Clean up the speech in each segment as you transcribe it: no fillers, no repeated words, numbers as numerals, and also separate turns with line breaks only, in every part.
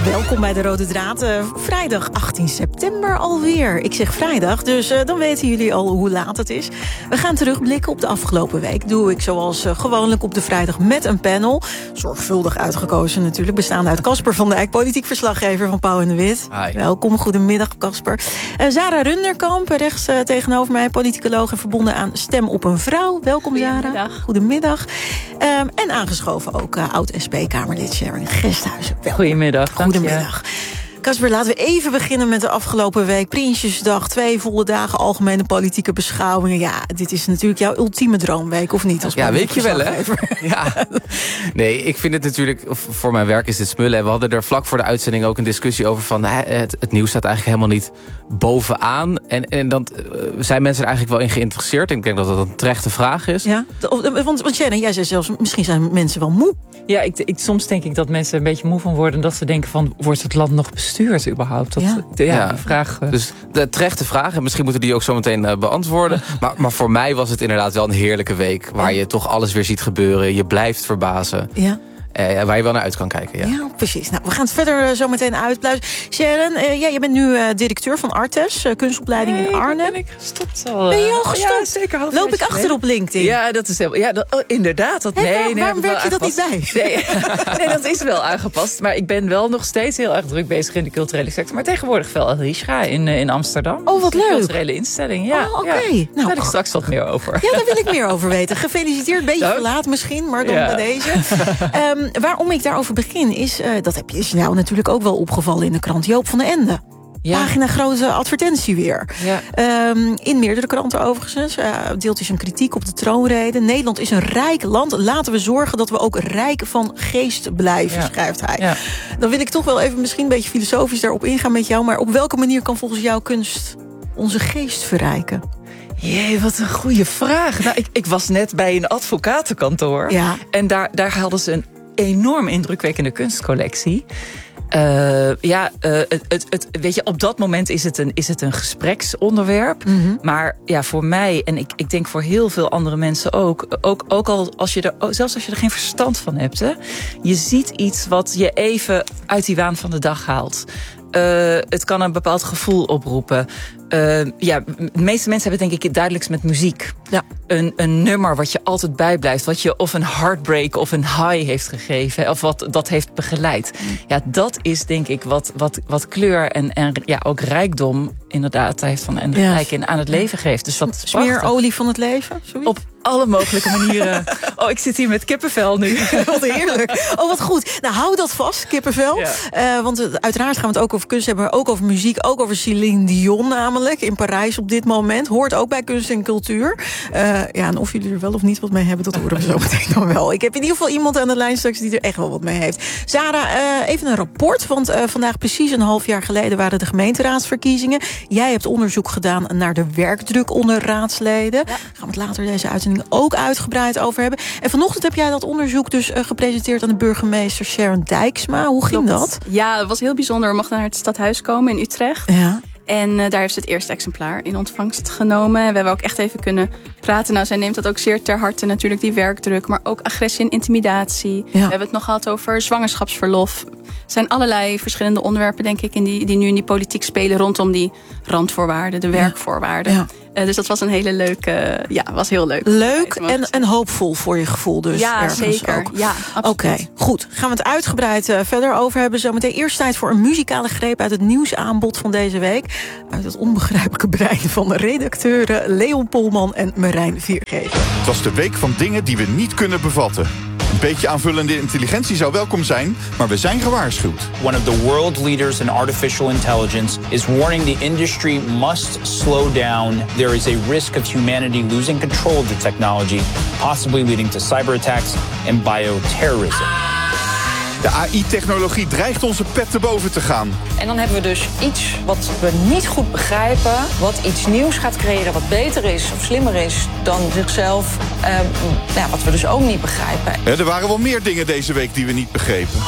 Welkom bij de Rode Draad. Vrijdag 18 september alweer. Ik zeg vrijdag, dus dan weten jullie al hoe laat het is. We gaan terugblikken op de afgelopen week. Doe ik zoals gewoonlijk op de vrijdag met een panel. Zorgvuldig uitgekozen natuurlijk. Bestaande uit Casper van Dijk, politiek verslaggever van Pauw en de Wit.
Hi.
Welkom, goedemiddag Casper. Zara Runderkamp, rechts tegenover mij, politicoloog en verbonden aan Stem op een Vrouw. Welkom Zara. Goedemiddag. En aangeschoven ook oud-SP-Kamerlid Sharon Gesthuizen.
Goedemiddag.
Goedemiddag. Casper, laten we even beginnen met de afgelopen week. Prinsjesdag, 2 volle dagen algemene politieke beschouwingen. Ja, dit is natuurlijk jouw ultieme droomweek, of niet? Als
weet je wel, hè? Ja. Nee, ik vind het natuurlijk... Voor mijn werk is dit smullen. We hadden er vlak voor de uitzending ook een discussie over van... Het nieuws staat eigenlijk helemaal niet bovenaan. En dan zijn mensen er eigenlijk wel in geïnteresseerd. Ik denk dat dat een terechte vraag is.
Ja, want Shannon, jij zei zelfs... Misschien zijn mensen wel moe.
Ja, soms denk ik dat mensen een beetje moe van worden... dat ze denken van, wordt het land nog bestuurd überhaupt? Die vraag...
Dus de terechte vraag, en misschien moeten die ook zo meteen beantwoorden. Maar voor mij was het inderdaad wel een heerlijke week... waar je toch alles weer ziet gebeuren. Je blijft verbazen. Ja. Waar je wel naar uit kan kijken.
Ja, precies. Nou, we gaan het verder zo meteen uitpluizen. Sharon, je bent nu directeur van Artes, kunstopleiding in Arnhem.
Ben ik gestopt al.
Ben je al gestopt?
Ja, zeker.
Loop ik achter op LinkedIn?
Ja, dat is helemaal... Ja, inderdaad.
Waarom werk je dat niet bij?
Nee, dat is wel aangepast. Maar ik ben wel nog steeds heel erg druk bezig in de culturele sector. Maar tegenwoordig wel Rischa in Amsterdam.
Oh, wat leuk.
Een culturele instelling, ja.
Oh, oké.
Ja.
Nou,
daar wil ik straks wat meer over.
Ja, daar wil ik meer over weten. Gefeliciteerd. Beetje verlaat misschien, maar dan bij deze. Waarom ik daarover begin is, is jou natuurlijk ook wel opgevallen in de krant. Joop van den Ende. Ja. Pagina grote advertentie weer. Ja. In meerdere kranten overigens deelt hij zijn kritiek op de troonrede. Nederland is een rijk land. Laten we zorgen dat we ook rijk van geest blijven, schrijft hij. Ja. Dan wil ik toch wel even misschien een beetje filosofisch daarop ingaan met jou. Maar op welke manier kan volgens jou kunst onze geest verrijken?
Jee, wat een goede vraag. Nou, ik was net bij een advocatenkantoor. Ja. En daar hadden ze een enorm indrukwekkende kunstcollectie. Weet je, op dat moment is het een gespreksonderwerp. Mm-hmm. Maar ja, voor mij en ik denk voor heel veel andere mensen ook al zelfs als je er geen verstand van hebt, hè, je ziet iets wat je even uit die waan van de dag haalt. Het kan een bepaald gevoel oproepen. De meeste mensen hebben denk ik het duidelijkst met muziek. Ja. Een nummer wat je altijd bijblijft. Wat je of een heartbreak of een high heeft gegeven. Of wat dat heeft begeleid. Ja, dat is denk ik wat kleur en ook rijkdom inderdaad heeft van en rijk aan het leven geeft. Dus wat
smeerolie van het leven? Zoiets?
Op alle mogelijke manieren. Oh, ik zit hier met kippenvel nu.
Wat heerlijk. Oh, wat goed. Nou, hou dat vast, kippenvel. Ja. Want uiteraard gaan we het ook over kunst hebben, maar ook over muziek. Ook over Céline Dion namelijk. In Parijs op dit moment. Hoort ook bij kunst en cultuur. En of jullie er wel of niet wat mee hebben, dat horen we zo meteen dan wel. Ik heb in ieder geval iemand aan de lijn straks die er echt wel wat mee heeft. Zara, even een rapport. Want vandaag precies een half jaar geleden waren de gemeenteraadsverkiezingen. Jij hebt onderzoek gedaan naar de werkdruk onder raadsleden. Ja. Daar gaan we het later deze uitzending ook uitgebreid over hebben. En vanochtend heb jij dat onderzoek dus gepresenteerd aan de burgemeester Sharon Dijksma. Hoe ging dat?
Ja, het was heel bijzonder. We mochten naar het stadhuis komen in Utrecht. Ja. En daar heeft ze het eerste exemplaar in ontvangst genomen. We hebben ook echt even kunnen praten. Nou, zij neemt dat ook zeer ter harte natuurlijk, die werkdruk. Maar ook agressie en intimidatie. Ja. We hebben het nog gehad over zwangerschapsverlof. Er zijn allerlei verschillende onderwerpen, denk ik, die nu in die politiek spelen rondom die randvoorwaarden, de werkvoorwaarden. Ja. Dus dat was een hele leuke, was heel leuk.
Leuk en hoopvol voor je gevoel dus.
Ja, zeker.
Ook. Ja, Oké, goed. Gaan we het uitgebreid verder over hebben. Zometeen eerst tijd voor een muzikale greep uit het nieuwsaanbod van deze week. Uit het onbegrijpelijke brein van de redacteuren Leon Polman en Marijn Viergever.
Het was de week van dingen die we niet kunnen bevatten. Een beetje aanvullende intelligentie zou welkom zijn, maar we zijn gewaarschuwd.
One of the world leaders in artificial intelligence is warning the industry must slow down. There is a risk of humanity losing control of the technology, possibly leading to cyberattacks and bioterrorism.
De AI-technologie dreigt onze pet te boven te gaan.
En dan hebben we dus iets wat we niet goed begrijpen, wat iets nieuws gaat creëren, wat beter is of slimmer is dan zichzelf, wat we dus ook niet begrijpen.
Ja, er waren wel meer dingen deze week die we niet begrepen.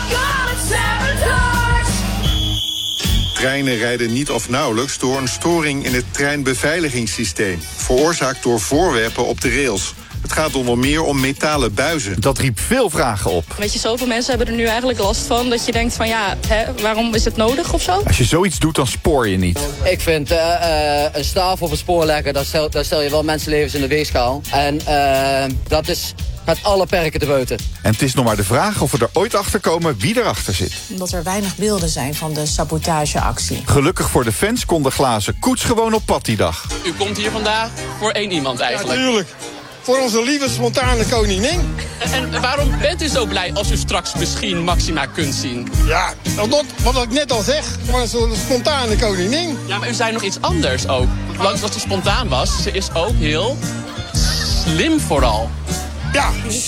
Treinen rijden niet of nauwelijks door een storing in het treinbeveiligingssysteem, veroorzaakt door voorwerpen op de rails. Het gaat onder meer om metalen buizen.
Dat riep veel vragen op.
Weet je, zoveel mensen hebben er nu eigenlijk last van dat je denkt van waarom is het nodig of zo?
Als je zoiets doet, dan spoor je niet.
Ik vind een staaf op het spoor leggen, daar stel je wel mensenlevens in de weegschaal. En gaat alle perken te buiten.
En het is nog maar de vraag of we er ooit achter komen wie erachter zit.
Omdat er weinig beelden zijn van de sabotageactie.
Gelukkig voor de fans kon de glazen koets gewoon op pad die dag.
U komt hier vandaag voor 1 iemand eigenlijk.
Ja, natuurlijk. Voor onze lieve spontane koningin.
En waarom bent u zo blij als u straks misschien Maxima kunt zien?
Ja, wat ik net al zeg, voor zo'n spontane koningin.
Ja, maar u zei nog iets anders ook. Langs dat ze spontaan was, ze is ook heel slim vooral.
Ja.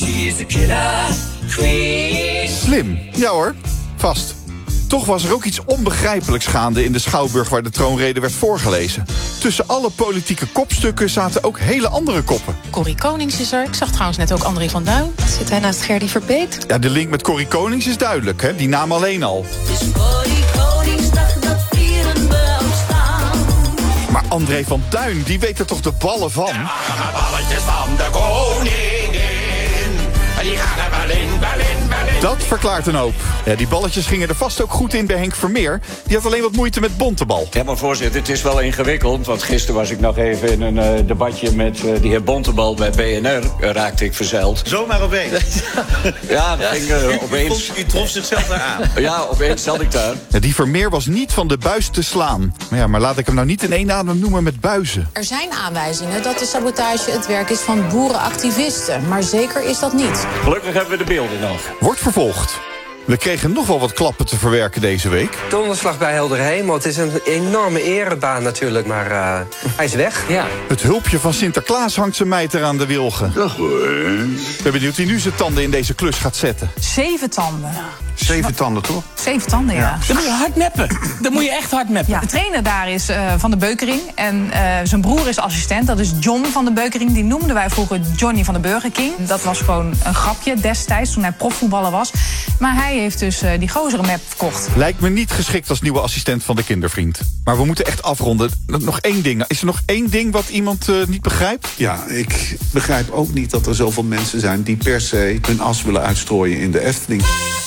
Slim, ja hoor, vast. Toch was er ook iets onbegrijpelijks gaande in de Schouwburg waar de troonrede werd voorgelezen. Tussen alle politieke kopstukken zaten ook hele andere koppen.
Corrie Konings is er. Ik zag trouwens net ook André van Duin. Zit hij naast Gerdy Verbeet?
Ja, de link met Corrie Konings is duidelijk, hè? Die naam alleen al.
Dus Corrie Koningsdag, dat vieren we al staan.
Maar André van Duin, die weet er toch de ballen van?
De balletjes van de koningin. Die gaan er wel in.
Dat verklaart een hoop. Ja, die balletjes gingen er vast ook goed in bij Henk Vermeer. Die had alleen wat moeite met Bontebal.
Ja, maar voorzitter, het is wel ingewikkeld. Want gisteren was ik nog even in een debatje met de heer Bontebal bij BNR. Raakte ik verzeild.
Zomaar opeens.
Ja, dat ging opeens.
U trof zichzelf daar aan.
Ja, opeens zat ik daar.
Ja, die Vermeer was niet van de buis te slaan. Maar laat ik hem nou niet in één adem noemen met buizen.
Er zijn aanwijzingen dat de sabotage het werk is van boerenactivisten. Maar zeker is dat niet.
Gelukkig hebben we de beelden nog.
Wordt vervolgd. We kregen nog wel wat klappen te verwerken deze week.
Donderslag bij helder hemel. Het is een enorme erebaan natuurlijk, maar hij is weg. Ja.
Het hulpje van Sinterklaas hangt zijn mijter aan de wilgen. Ik ben benieuwd wie nu zijn tanden in deze klus gaat zetten.
7 tanden.
7 tanden, toch?
7 tanden, ja.
Dan moet je hard meppen. Dan moet je echt hard meppen.
Ja. De trainer daar is Van de Beukering. En zijn broer is assistent. Dat is John van de Beukering. Die noemden wij vroeger Johnny van de Burger King. Dat was gewoon een grapje destijds toen hij profvoetballer was. Maar hij heeft dus die gozere map verkocht.
Lijkt me niet geschikt als nieuwe assistent van de kindervriend. Maar we moeten echt afronden. Nog 1 ding. Is er nog 1 ding wat iemand niet begrijpt?
Ja, ik begrijp ook niet dat er zoveel mensen zijn die per se hun as willen uitstrooien in de Efteling.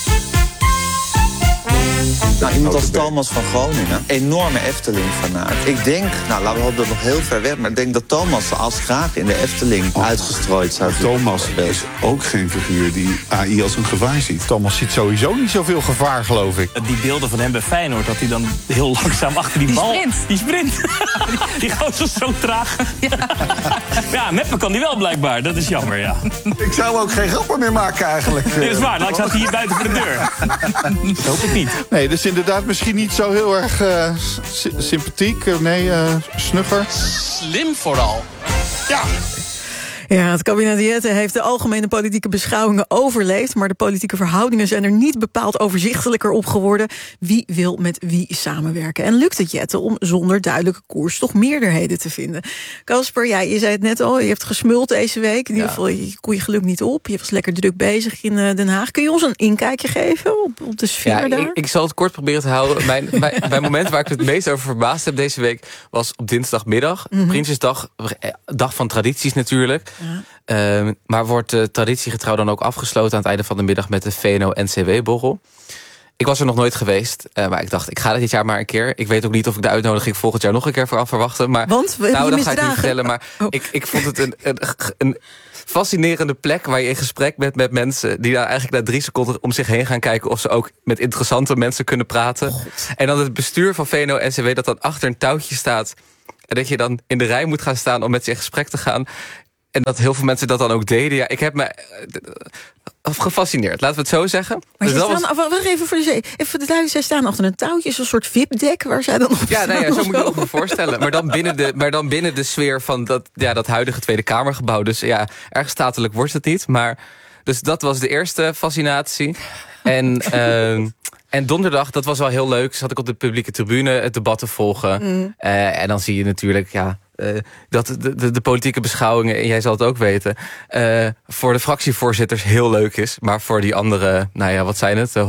Nou, iemand als Thomas van Groningen, enorme Efteling-fanaat. Ik denk, laten we hopen dat nog heel ver weg, maar ik denk dat Thomas de as graag in de Efteling uitgestrooid zou zien.
Thomas is ook geen figuur die AI als een gevaar ziet.
Thomas ziet sowieso niet zoveel gevaar, geloof ik.
Die beelden van hem bij Feyenoord, dat hij dan heel langzaam achter die bal... Die sprint. Die gozer zo traag. Ja, meppen kan die wel blijkbaar. Dat is jammer, ja.
Ik zou ook geen grappen meer maken eigenlijk.
Nee, dat is waar. Nou, ik zat hier buiten voor de deur. Dat hoop ik niet.
Nee, dus inderdaad misschien niet zo heel erg sympathiek. Snugger.
Slim vooral.
Ja.
Ja, het kabinet Jette heeft de algemene politieke beschouwingen overleefd, maar de politieke verhoudingen zijn er niet bepaald overzichtelijker op geworden. Wie wil met wie samenwerken? En lukt het Jette om zonder duidelijke koers toch meerderheden te vinden? Casper, je zei het net al, je hebt gesmuld deze week. In ieder geval, je kon je geluk niet op. Je was lekker druk bezig in Den Haag. Kun je ons een inkijkje geven op de sfeer daar?
Ik zal het kort proberen te houden. Mijn moment waar ik het meest over verbaasd heb deze week was op dinsdagmiddag. Prinsjesdag, dag van tradities natuurlijk. Ja. Maar wordt traditiegetrouw dan ook afgesloten aan het einde van de middag met de VNO-NCW-borrel. Ik was er nog nooit geweest, maar ik dacht, ik ga dit jaar maar een keer. Ik weet ook niet of ik de uitnodiging volgend jaar nog een keer vooraf verwachten. Maar,
want?
Dat ga ik niet vertellen. Maar ik vond het een fascinerende plek waar je in gesprek bent met mensen die daar eigenlijk na 3 seconden om zich heen gaan kijken of ze ook met interessante mensen kunnen praten. En dan het bestuur van VNO-NCW dat dan achter een touwtje staat en dat je dan in de rij moet gaan staan om met ze in gesprek te gaan. En dat heel veel mensen dat dan ook deden. Ja, ik heb me gefascineerd, laten we het zo zeggen.
Maar dus wacht even voor de duidelijkheid, zij staan achter een touwtje, een soort VIP-dek waar zij dan op staan.
Ja, zo moet je het me voorstellen. Maar dan binnen de sfeer van dat huidige Tweede Kamergebouw. Dus ja, erg statelijk wordt het niet. Maar dus dat was de eerste fascinatie. En donderdag, dat was wel heel leuk. Zat ik op de publieke tribune het debat te volgen. En dan zie je natuurlijk dat de politieke beschouwingen, en jij zal het ook weten, voor de fractievoorzitters heel leuk is. Maar voor die andere, wat zijn het?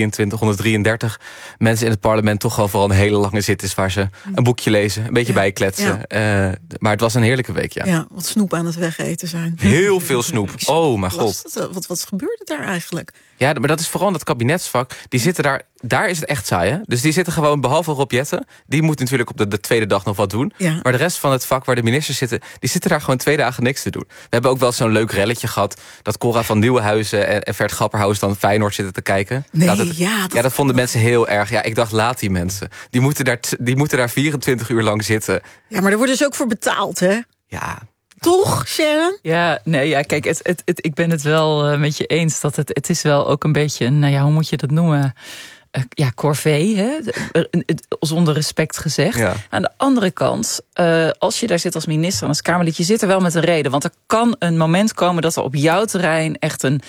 133 mensen in het parlement toch wel vooral een hele lange zit is waar ze een boekje lezen, een beetje bijkletsen. Ja. Maar het was een heerlijke week, ja.
Ja, wat snoep aan het wegeten zijn.
Heel veel snoep. Oh, mijn god.
Wat gebeurde daar eigenlijk?
Ja, maar dat is vooral dat kabinetsvak. Die zitten daar is het echt saai, hè? Dus die zitten gewoon, behalve Rob Jetten, die moet natuurlijk op de tweede dag nog wat doen. Ja. Maar de rest van het vak waar de ministers zitten, die zitten daar gewoon 2 dagen niks te doen. We hebben ook wel zo'n leuk relletje gehad, dat Cora van Nieuwenhuizen en Vert Grapperhaus dan Feyenoord zitten te kijken. Dat vonden mensen heel erg. Ja, ik dacht, laat die mensen. Die moeten daar 24 uur lang zitten.
Ja, maar daar worden ze ook voor betaald, hè?
Ja.
Toch, Sharon?
Ja, kijk, ik ben het wel met je eens dat het is wel ook een beetje een, hoe moet je dat noemen? Corvée, hè? Zonder respect gezegd. Ja. Aan de andere kant, als je daar zit als minister en als Kamerlid, je zit er wel met een reden. Want er kan een moment komen dat er op jouw terrein echt een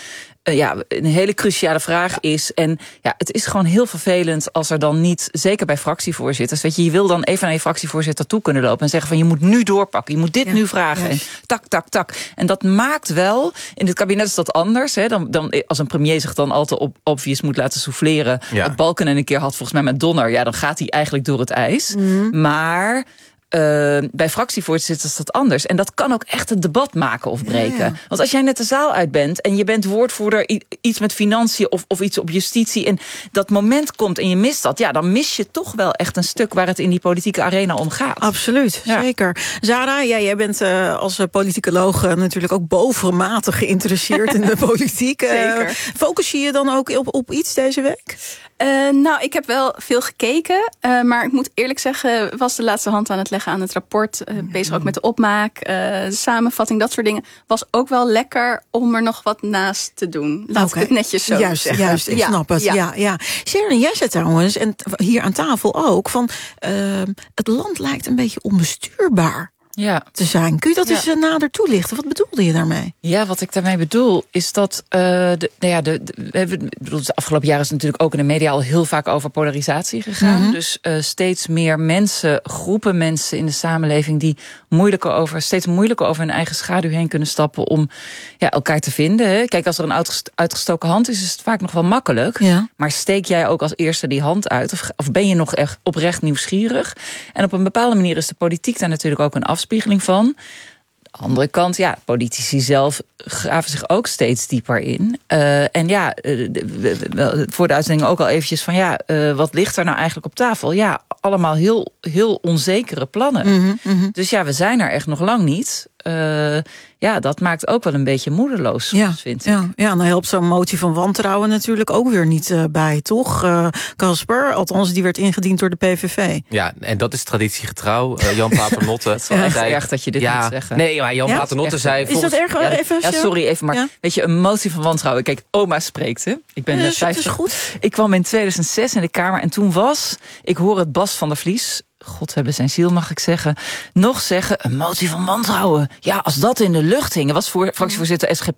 hele cruciale vraag is. En het is gewoon heel vervelend als er dan niet, zeker bij fractievoorzitters, weet je wil dan even naar je fractievoorzitter toe kunnen lopen en zeggen van je moet nu doorpakken, je moet dit nu vragen. En tak. En dat maakt wel, in het kabinet is dat anders. Hè, dan als een premier zich dan altijd obvious moet laten souffleren. Ja. Wat Balken een keer had volgens mij met Donner, dan gaat hij eigenlijk door het ijs. Maar bij fractievoorzitters is dat anders. En dat kan ook echt een debat maken of breken. Ja. Want als jij net de zaal uit bent en je bent woordvoerder iets met financiën of iets op justitie en dat moment komt en je mist dat, dan mis je toch wel echt een stuk waar het in die politieke arena om gaat.
Absoluut, zeker. Zara, jij bent als politicoloog natuurlijk ook bovenmatig geïnteresseerd in de politiek. Zeker. Focus je je dan ook op iets deze week?
Ik heb wel veel gekeken, maar ik moet eerlijk zeggen, was de laatste hand aan het leggen aan het rapport, bezig ook met de opmaak, de samenvatting, dat soort dingen, was ook wel lekker om er nog wat naast te doen. Laat ik het netjes zo zeggen.
Juist, ik snap het. Ja. Sharon, jij zei trouwens, en hier aan tafel ook, van het land lijkt een beetje onbestuurbaar te zijn. Kun je dat eens nader toelichten? Wat bedoelde je daarmee?
Ja, wat ik daarmee bedoel is dat de afgelopen jaren is het natuurlijk ook in de media al heel vaak over polarisatie gegaan. Mm-hmm. Dus steeds meer groepen mensen in de samenleving die steeds moeilijker over hun eigen schaduw heen kunnen stappen om elkaar te vinden. Hè. Kijk, als er een uitgestoken hand is het vaak nog wel makkelijk. Ja. Maar steek jij ook als eerste die hand uit? Of ben je nog echt oprecht nieuwsgierig? En op een bepaalde manier is de politiek daar natuurlijk ook een afspiegeling van. Aan de andere kant, politici zelf graven zich ook steeds dieper in. Voor de uitzending ook al eventjes van wat ligt er nou eigenlijk op tafel? Ja, allemaal heel, heel onzekere plannen. Mm-hmm. Dus we zijn er echt nog lang niet. Dat maakt ook wel een beetje moedeloos, vind ik.
Ja, dan helpt zo'n motie van wantrouwen natuurlijk ook weer niet bij, toch? Casper, althans, die werd ingediend door de PVV.
Ja, en dat is traditiegetrouw. Jan Paternotte.
Het is wel echt erg dat je dit moet zeggen.
Nee, maar Jan Paternotte zei...
Is dat erg?
Sorry, even, maar weet je, een motie van wantrouwen. Kijk, oma spreekt, hè. Ik ben 50.
Is goed.
Ik kwam in 2006 in de Kamer en toen ik hoor het Bas van der Vlies, God hebben zijn ziel, mag ik zeggen, nog zeggen, een motie van wantrouwen. Ja, als dat in de lucht hing. Was fractievoorzitter SGP.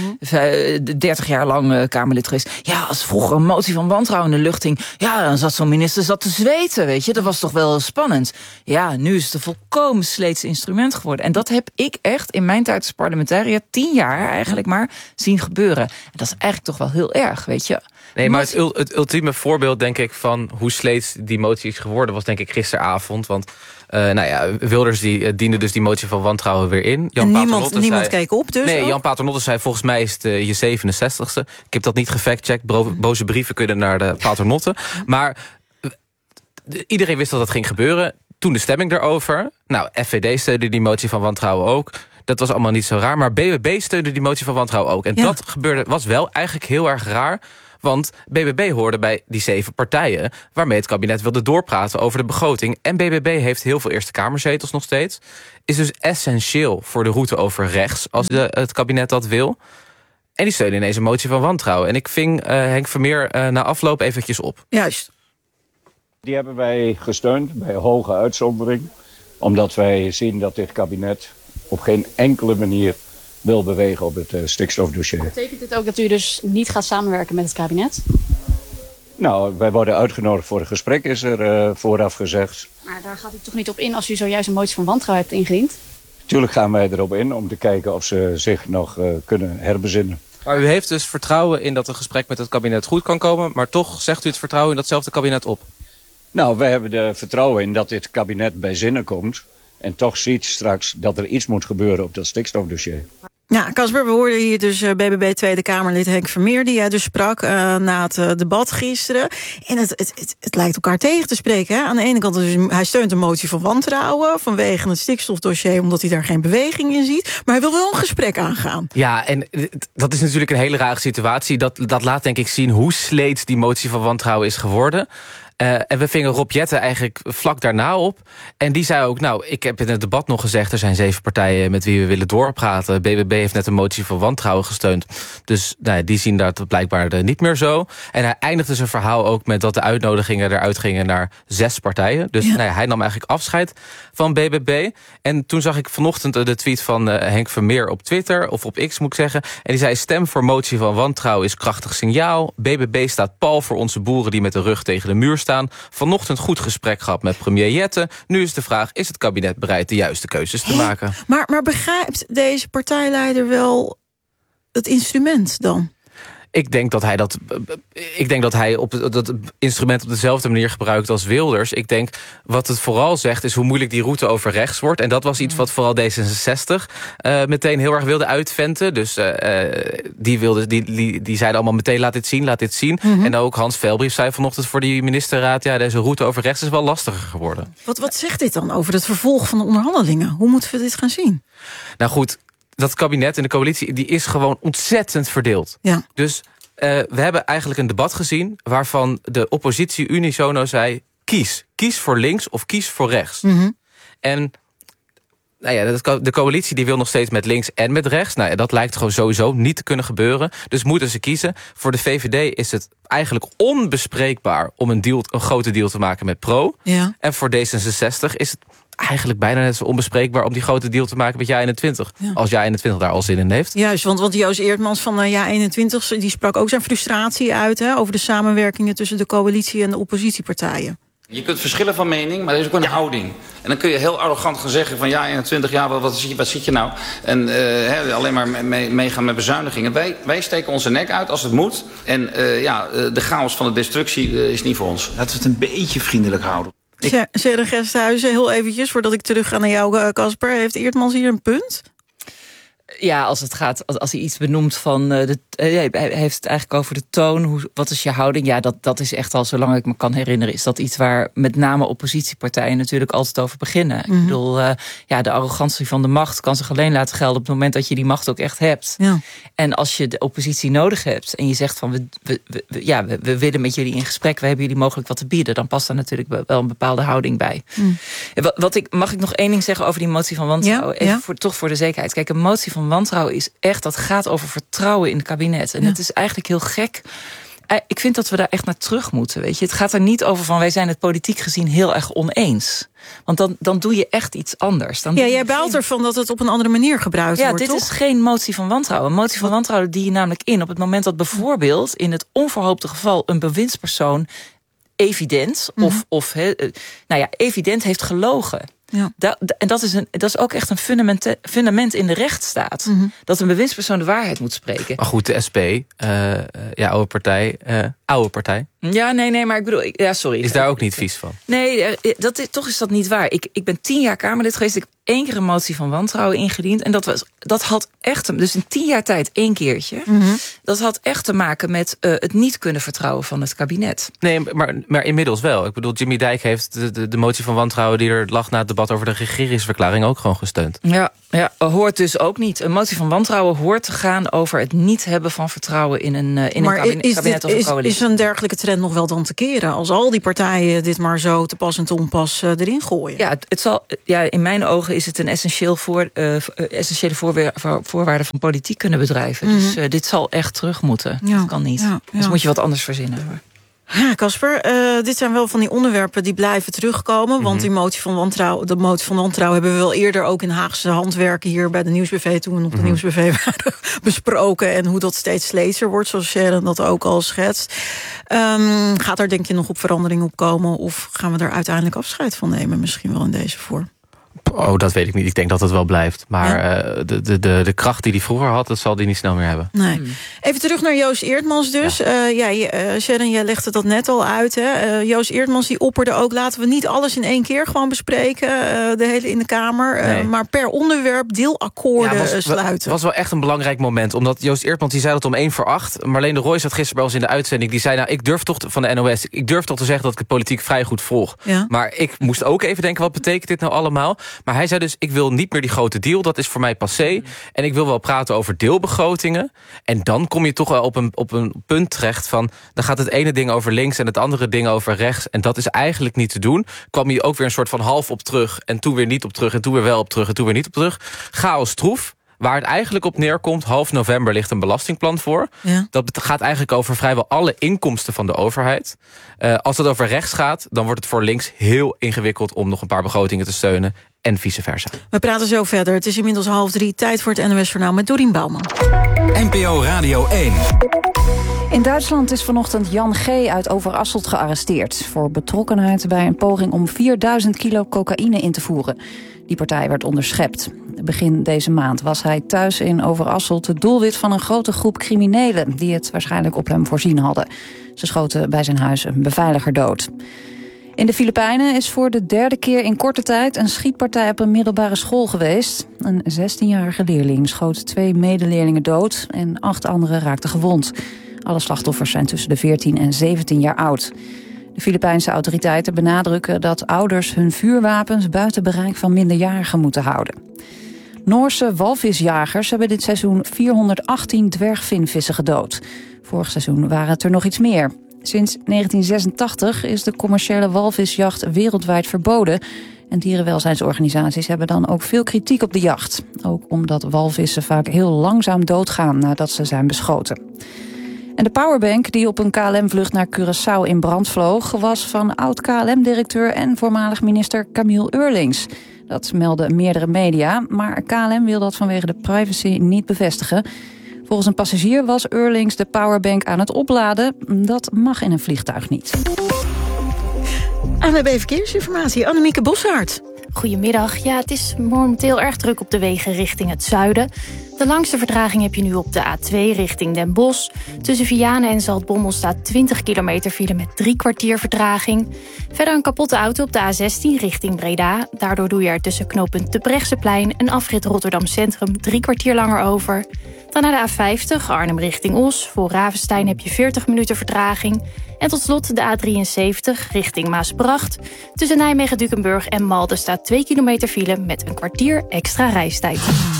30 jaar lang Kamerlid geweest. Ja, als vroeger een motie van wantrouwen in de lucht hing, dan zat zo'n minister te zweten, weet je. Dat was toch wel spannend. Ja, nu is het een volkomen sleets instrument geworden. En dat heb ik echt in mijn tijd als parlementariër 10 jaar eigenlijk maar zien gebeuren. En dat is eigenlijk toch wel heel erg, weet je.
Nee, maar het ultieme voorbeeld, denk ik, van hoe sleets die motie is geworden, was denk ik gisteravond. Want Wilders die diende dus die motie van wantrouwen weer in.
Niemand keek op dus?
Nee, Jan Paternotte zei, volgens mij is het je 67ste. Ik heb dat niet gefactcheckt. Boze brieven kunnen naar de Paternotte. Maar iedereen wist dat dat ging gebeuren. Toen de stemming daarover. FVD steunde die motie van wantrouwen ook. Dat was allemaal niet zo raar. Maar BBB steunde die motie van wantrouwen ook. En dat was wel eigenlijk heel erg raar. Want BBB hoorde bij die 7 partijen waarmee het kabinet wilde doorpraten over de begroting. En BBB heeft heel veel Eerste Kamerzetels nog steeds. Is dus essentieel voor de route over rechts als het kabinet dat wil. En die steunen ineens een motie van wantrouwen. En ik ving Henk Vermeer na afloop eventjes op.
Juist.
Die hebben wij gesteund bij hoge uitzondering. Omdat wij zien dat dit kabinet op geen enkele manier wil bewegen op het stikstofdossier.
Betekent dit ook dat u dus niet gaat samenwerken met het kabinet?
Nou, wij worden uitgenodigd voor een gesprek, is er vooraf gezegd.
Maar daar gaat u toch niet op in als u zojuist een motie van wantrouwen hebt ingediend?
Tuurlijk gaan wij erop in om te kijken of ze zich nog kunnen herbezinnen.
Maar u heeft dus vertrouwen in dat een gesprek met het kabinet goed kan komen, maar toch zegt u het vertrouwen in datzelfde kabinet op?
Nou, wij hebben er vertrouwen in dat dit kabinet bij zinnen komt en toch ziet straks dat er iets moet gebeuren op dat stikstofdossier.
Ja, Casper, we hoorden hier dus BBB Tweede Kamerlid Henk Vermeer, die jij dus sprak na het debat gisteren. En het lijkt elkaar tegen te spreken. Hè? Aan de ene kant, dus, hij steunt een motie van wantrouwen vanwege het stikstofdossier, omdat hij daar geen beweging in ziet. Maar hij wil wel een gesprek aangaan.
Ja, en dat is natuurlijk een hele rare situatie. Dat laat denk ik zien hoe sleet die motie van wantrouwen is geworden. En we vingen Rob Jetten eigenlijk vlak daarna op. En die zei ook, nou, ik heb in het debat nog gezegd, er zijn 7 partijen met wie we willen doorpraten. BBB heeft net een motie van wantrouwen gesteund. Dus nou, die zien dat blijkbaar niet meer zo. En hij eindigde zijn verhaal ook met dat de uitnodigingen eruit gingen naar 6 partijen. Dus hij nam eigenlijk afscheid van BBB. En toen zag ik vanochtend de tweet van Henk Vermeer op Twitter, of op X moet ik zeggen. En die zei, stem voor motie van wantrouwen is krachtig signaal. BBB staat pal voor onze boeren die met de rug tegen de muur staan. Vanochtend goed gesprek gehad met premier Jetten. Nu is de vraag, is het kabinet bereid de juiste keuzes te maken?
Maar begrijpt deze partijleider wel het instrument dan?
Ik denk dat hij dat instrument op dezelfde manier gebruikt als Wilders. Ik denk, wat het vooral zegt, is hoe moeilijk die route over rechts wordt. En dat was iets wat vooral D66 meteen heel erg wilde uitventen. Dus die zeiden allemaal meteen, laat dit zien. Mm-hmm. En ook Hans Velbrief zei vanochtend voor die ministerraad, ja, deze route over rechts is wel lastiger geworden.
Wat zegt dit dan over het vervolg van de onderhandelingen? Hoe moeten we dit gaan zien?
Nou goed, dat kabinet en de coalitie, die is gewoon ontzettend verdeeld. Ja. Dus we hebben eigenlijk een debat gezien waarvan de oppositie unisono zei, kies voor links of kies voor rechts. Mm-hmm. En nou ja, de coalitie die wil nog steeds met links en met rechts. Nou ja, dat lijkt gewoon sowieso niet te kunnen gebeuren. Dus moeten ze kiezen. Voor de VVD is het eigenlijk onbespreekbaar om een grote deal te maken met Pro. Ja. En voor D66 is het eigenlijk bijna net zo onbespreekbaar om die grote deal te maken met JA21. Ja. Als JA21 daar al zin in heeft.
Juist, want Joost Eertmans van JA21 die sprak ook zijn frustratie uit, hè, over de samenwerkingen tussen de coalitie en de oppositiepartijen.
Je kunt verschillen van mening, maar er is ook een houding. En dan kun je heel arrogant gaan zeggen van ja, 21 jaar, wat zit je nou? En alleen maar meegaan met bezuinigingen. Wij steken onze nek uit als het moet. En de chaos van de destructie is niet voor ons.
Laten we het een beetje vriendelijk houden.
Zere Gersthuizen, heel eventjes, voordat ik terug ga naar jou, Casper. Heeft Eertmans hier een punt?
Ja, als hij iets benoemt van hij heeft het eigenlijk over de toon. Wat is je houding? Ja, dat is echt al, zolang ik me kan herinneren, is dat iets waar met name oppositiepartijen natuurlijk altijd over beginnen. Mm-hmm. Ik bedoel, de arrogantie van de macht kan zich alleen laten gelden op het moment dat je die macht ook echt hebt. Ja. En als je de oppositie nodig hebt en je zegt van we willen met jullie in gesprek, we hebben jullie mogelijk wat te bieden, dan past daar natuurlijk wel een bepaalde houding bij. Mm. Mag ik nog één ding zeggen over die motie van wantrouwen? Ja? Toch voor de zekerheid. Kijk, een motie van wantrouwen is echt, dat gaat over vertrouwen in het kabinet. En het is eigenlijk heel gek. Ik vind dat we daar echt naar terug moeten, weet je. Het gaat er niet over van, wij zijn het politiek gezien heel erg oneens. Want dan doe je echt iets anders.
Jij baalt ervan dat het op een andere manier gebruikt wordt,
dit
toch?
is geen motie van wantrouwen. Een motie van wantrouwen die je namelijk in op het moment dat bijvoorbeeld in het onverhoopte geval een bewindspersoon evident evident heeft gelogen. Ja. En dat is ook echt een fundament in de rechtsstaat. Mm-hmm. Dat een bewindspersoon de waarheid moet spreken.
Maar goed, de SP, oude partij.
Ja, nee, maar ik bedoel, sorry.
Is daar ook niet vies van?
Nee, toch is dat niet waar. Ik ben 10 jaar Kamerlid geweest. Ik heb 1 keer een motie van wantrouwen ingediend. En dat had echt, dus in 10 jaar tijd 1 keertje. Mm-hmm. Dat had echt te maken met het niet kunnen vertrouwen van het kabinet.
Nee, maar inmiddels wel. Ik bedoel, Jimmy Dijk heeft de motie van wantrouwen die er lag na het debat over de regeringsverklaring ook gewoon gesteund.
Ja, hoort dus ook niet. Een motie van wantrouwen hoort te gaan over het niet hebben van vertrouwen in een kabinet of een coalitie.
Is een dergelijke trend nog wel dan te keren als al die partijen dit maar zo te pas en te onpas erin gooien?
Ja, in mijn ogen is het een essentiële voorwaarde van politiek kunnen bedrijven. Mm-hmm. Dus dit zal echt terug moeten. Ja. Dat kan niet. Ja. Dus moet je wat anders verzinnen.
Ja, Casper, dit zijn wel van die onderwerpen die blijven terugkomen. Want die motie van wantrouwen hebben we wel eerder ook in Haagse Handwerken hier bij de Nieuwsbv, toen we nog de Nieuwsbv waren, besproken. En hoe dat steeds sleetser wordt, zoals Sharon dat ook al schetst. Gaat er denk je nog op verandering op komen? Of gaan we er uiteindelijk afscheid van nemen? Misschien wel in deze vorm.
Oh, dat weet ik niet. Ik denk dat het wel blijft. Maar de kracht die hij vroeger had, dat zal hij niet snel meer hebben.
Nee. Even terug naar Joost Eertmans dus. Sharon, jij legde dat net al uit. Hè? Joost Eertmans die opperde ook, laten we niet alles in één keer gewoon bespreken. De hele in de Kamer. Nee. Maar per onderwerp deelakkoorden sluiten. Het was wel echt een belangrijk moment. Omdat Joost Eertmans, die zei dat om 7:45. Marleen de Rooij zat gisteren bij ons in de uitzending. Die zei, ik durf toch van de NOS. Ik durf toch te zeggen dat ik het politiek vrij goed volg. Ja. Maar ik moest ook even denken, wat betekent dit nou allemaal? Maar hij zei dus, ik wil niet meer die grote deal. Dat is voor mij passé. En ik wil wel praten over deelbegrotingen. En dan kom je toch wel op een punt terecht van, dan gaat het ene ding over links en het andere ding over rechts. En dat is eigenlijk niet te doen. Kwam hij ook weer een soort van half op terug. En toen weer niet op terug. En toen weer wel op terug. En toen weer niet op terug. Chaos troef. Waar het eigenlijk op neerkomt, half november ligt een belastingplan voor. Ja. Dat gaat eigenlijk over vrijwel alle inkomsten van de overheid. Als het over rechts gaat, dan wordt het voor links heel ingewikkeld om nog een paar begrotingen te steunen. En vice versa. We praten zo verder. Het is inmiddels 2:30. Tijd voor het NOS-journaal met Dorien Bouwman.
NPO Radio 1.
In Duitsland is vanochtend Jan G. uit Overasselt gearresteerd voor betrokkenheid bij een poging om 4000 kilo cocaïne in te voeren. Die partij werd onderschept. Begin deze maand was hij thuis in Overasselt het doelwit van een grote groep criminelen die het waarschijnlijk op hem voorzien hadden. Ze schoten bij zijn huis een beveiliger dood. In de Filipijnen is voor de derde keer in korte tijd een schietpartij op een middelbare school geweest. Een 16-jarige leerling schoot 2 medeleerlingen dood en 8 anderen raakten gewond. Alle slachtoffers zijn tussen de 14 en 17 jaar oud. De Filipijnse autoriteiten benadrukken dat ouders hun vuurwapens buiten bereik van minderjarigen moeten houden. Noorse walvisjagers hebben dit seizoen 418 dwergvinvissen gedood. Vorig seizoen waren het er nog iets meer. Sinds 1986 is de commerciële walvisjacht wereldwijd verboden. En dierenwelzijnsorganisaties hebben dan ook veel kritiek op de jacht. Ook omdat walvissen vaak heel langzaam doodgaan nadat ze zijn beschoten. En de powerbank die op een KLM-vlucht naar Curaçao in brand vloog, was van oud-KLM-directeur en voormalig minister Camille Eurlings. Dat melden meerdere media, maar KLM wil dat vanwege de privacy niet bevestigen. Volgens een passagier was Eurlings de powerbank aan het opladen. Dat mag in een vliegtuig niet.
ANWB Verkeersinformatie, Annemieke Bossaert.
Goedemiddag. Ja, het is momenteel erg druk op de wegen richting het zuiden. De langste vertraging heb je nu op de A2 richting Den Bosch. Tussen Vianen en Zaltbommel staat 20 kilometer file met 3 kwartier vertraging. Verder een kapotte auto op de A16 richting Breda. Daardoor doe je er tussen knooppunt de Brechtseplein en afrit Rotterdam Centrum 3 kwartier langer over. Dan naar de A50, Arnhem richting Os. Voor Ravenstein heb je 40 minuten vertraging. En tot slot de A73 richting Maasbracht. Tussen Nijmegen-Dukenburg en Malden staat 2 kilometer file met een kwartier extra reistijd.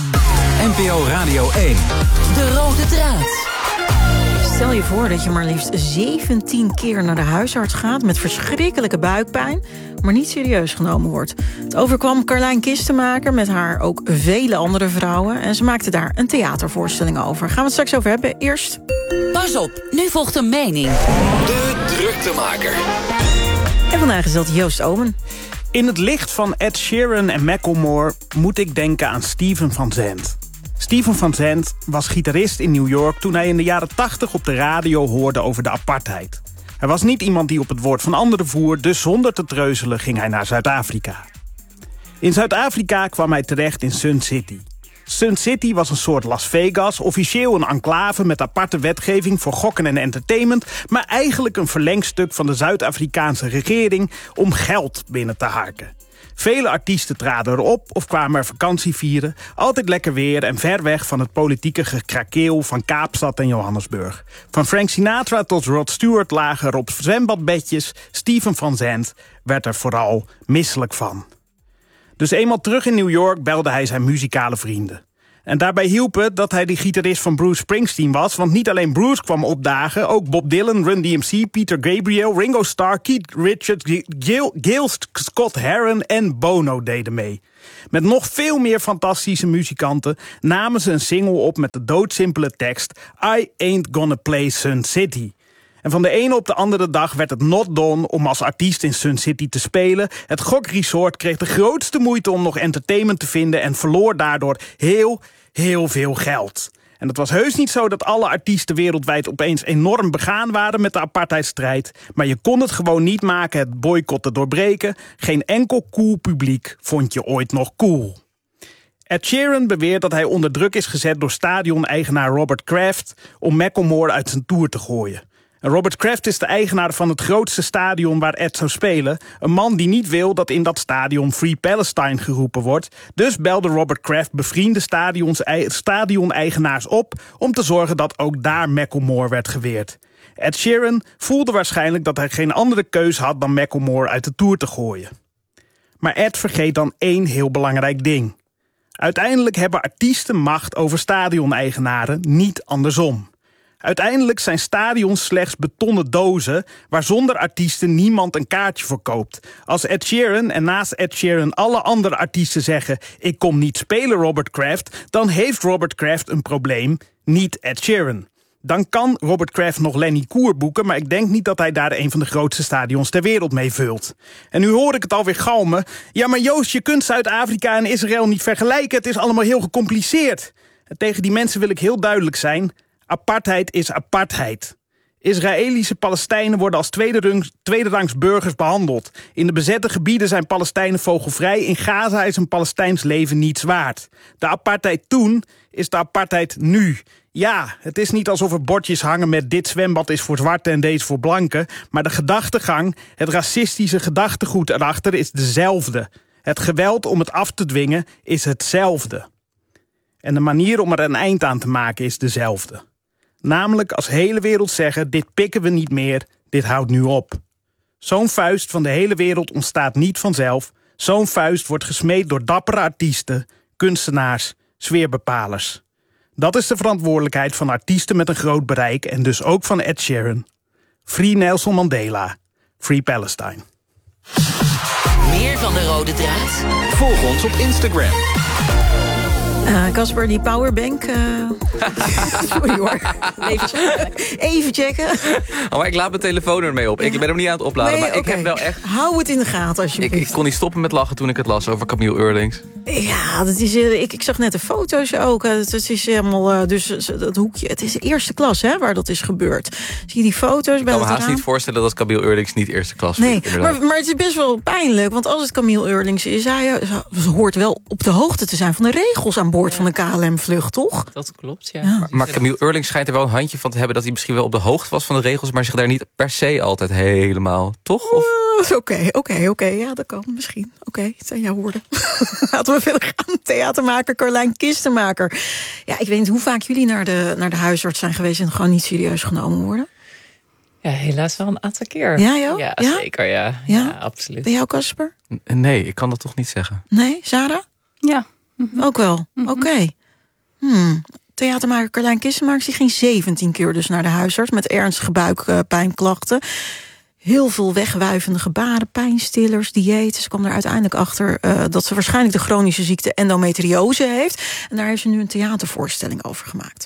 NPO Radio 1.
De rode draad. Stel je voor dat je maar liefst 17 keer naar de huisarts gaat met verschrikkelijke buikpijn, maar niet serieus genomen wordt. Het overkwam Carlijn Kistenmaker met haar ook vele andere vrouwen en ze maakte daar een theatervoorstelling over. Gaan we het straks over hebben. Eerst...
Pas op, nu volgt een mening.
De druktemaker.
En vandaag is dat Joost Omen.
In het licht van Ed Sheeran en Macklemore moet ik denken aan Steven Van Zandt. Steven Van Zandt was gitarist in New York toen hij in de jaren 80 op de radio hoorde over de apartheid. Hij was niet iemand die op het woord van anderen voer, dus zonder te treuzelen ging hij naar Zuid-Afrika. In Zuid-Afrika kwam hij terecht in Sun City. Sun City was een soort Las Vegas, officieel een enclave met aparte wetgeving voor gokken en entertainment, maar eigenlijk een verlengstuk van de Zuid-Afrikaanse regering om geld binnen te harken. Vele artiesten traden erop of kwamen er vakantie vieren. Altijd lekker weer en ver weg van het politieke gekrakeel van Kaapstad en Johannesburg. Van Frank Sinatra tot Rod Stewart lagen er op zwembadbedjes. Steven Van Zandt werd er vooral misselijk van. Dus eenmaal terug in New York belde hij zijn muzikale vrienden. En daarbij hielp het dat hij de gitarist van Bruce Springsteen was, want niet alleen Bruce kwam opdagen, ook Bob Dylan, Run DMC, Peter Gabriel, Ringo Starr, Keith Richards, Gil Scott-Heron en Bono deden mee. Met nog veel meer fantastische muzikanten namen ze een single op met de doodsimpele tekst I Ain't Gonna Play Sun City. En van de ene op de andere dag werd het not done om als artiest in Sun City te spelen. Het gokresort kreeg de grootste moeite om nog entertainment te vinden en verloor daardoor heel veel geld. En het was heus niet zo dat alle artiesten wereldwijd opeens enorm begaan waren met de apartheidsstrijd. Maar je kon het gewoon niet maken het boycott te doorbreken. Geen enkel cool publiek vond je ooit nog cool. Ed Sheeran beweert dat hij onder druk is gezet door stadion-eigenaar Robert Kraft om Macklemore uit zijn tour te gooien. En Robert Kraft is de eigenaar van het grootste stadion waar Ed zou spelen. Een man die niet wil dat in dat stadion Free Palestine geroepen wordt. Dus belde Robert Kraft bevriende stadion-eigenaars op om te zorgen dat ook daar Macklemore werd geweerd. Ed Sheeran voelde waarschijnlijk dat hij geen andere keus had dan Macklemore uit de tour te gooien. Maar Ed vergeet dan één heel belangrijk ding. Uiteindelijk hebben artiesten macht over stadion-eigenaren, niet andersom. Uiteindelijk zijn stadions slechts betonnen dozen waar zonder artiesten niemand een kaartje voor koopt. Als Ed Sheeran en naast Ed Sheeran alle andere artiesten zeggen ik kom niet spelen Robert Kraft, dan heeft Robert Kraft een probleem, niet Ed Sheeran. Dan kan Robert Kraft nog Lenny Koer boeken, maar ik denk niet dat hij daar een van de grootste stadions ter wereld mee vult. En nu hoor ik het alweer galmen. Ja, maar Joost, je kunt Zuid-Afrika en Israël niet vergelijken. Het is allemaal heel gecompliceerd. En tegen die mensen wil ik heel duidelijk zijn. Apartheid is apartheid. Israëlische Palestijnen worden als tweederangs burgers behandeld. In de bezette gebieden zijn Palestijnen vogelvrij. In Gaza is een Palestijns leven niets waard. De apartheid toen is de apartheid nu. Ja, het is niet alsof er bordjes hangen met dit zwembad is voor zwarten en deze voor blanken. Maar de gedachtegang, het racistische gedachtegoed erachter is dezelfde. Het geweld om het af te dwingen is hetzelfde. En de manier om er een eind aan te maken is dezelfde. Namelijk als hele wereld zeggen, dit pikken we niet meer, dit houdt nu op. Zo'n vuist van de hele wereld ontstaat niet vanzelf. Zo'n vuist wordt gesmeed door dappere artiesten, kunstenaars, sfeerbepalers. Dat is de verantwoordelijkheid van artiesten met een groot bereik en dus ook van Ed Sheeran. Free Nelson Mandela. Free Palestine.
Meer van de rode draad?
Volg ons op Instagram.
Casper, die powerbank. Sorry hoor. Even checken.
Oh, maar ik laat mijn telefoon ermee op. Ik ben hem niet aan het opladen, maar ik heb wel echt...
Hou het in de gaten alsjeblieft.
Ik kon niet stoppen met lachen toen ik het las over Camille Eurlings.
Ja, dat is, ik zag net de foto's ook. Het is helemaal, dus dat hoekje. Het is de eerste klas, hè, waar dat is gebeurd. Zie je die foto's bij
Ik kan me haast niet voorstellen dat Camille Eurlings niet eerste klas
vindt.
Nee,
maar het is best wel pijnlijk. Want als het Camille Eurlings is, hij hoort wel op de hoogte te zijn van de regels aan boord van de KLM-vlucht, toch?
Dat klopt, ja.
Maar Camille Eurlings schijnt er wel een handje van te hebben dat hij misschien wel op de hoogte was van de regels, maar zich daar niet per se altijd helemaal, toch?
Oké. Ja, dat kan misschien. Oké, het zijn jouw woorden. Laten we verder gaan. Theatermaker Carlijn Kistenmaker. Ja, ik weet niet hoe vaak jullie naar de huisarts zijn geweest en gewoon niet serieus genomen worden.
Ja, helaas wel een aantal keer.
Ja, joh?
Ja, zeker, ja, absoluut.
Bij jou, Casper?
Nee, ik kan dat toch niet zeggen.
Nee, Sarah?
Ja.
Ook wel? Oké. Theatermaker Carlijn Kistenmaker die ging 17 keer dus naar de huisarts met ernstige buikpijnklachten. Heel veel wegwuivende gebaren, pijnstillers, dieet. Ze kwam er uiteindelijk achter dat ze waarschijnlijk de chronische ziekte endometriose heeft. En daar heeft ze nu een theatervoorstelling over gemaakt.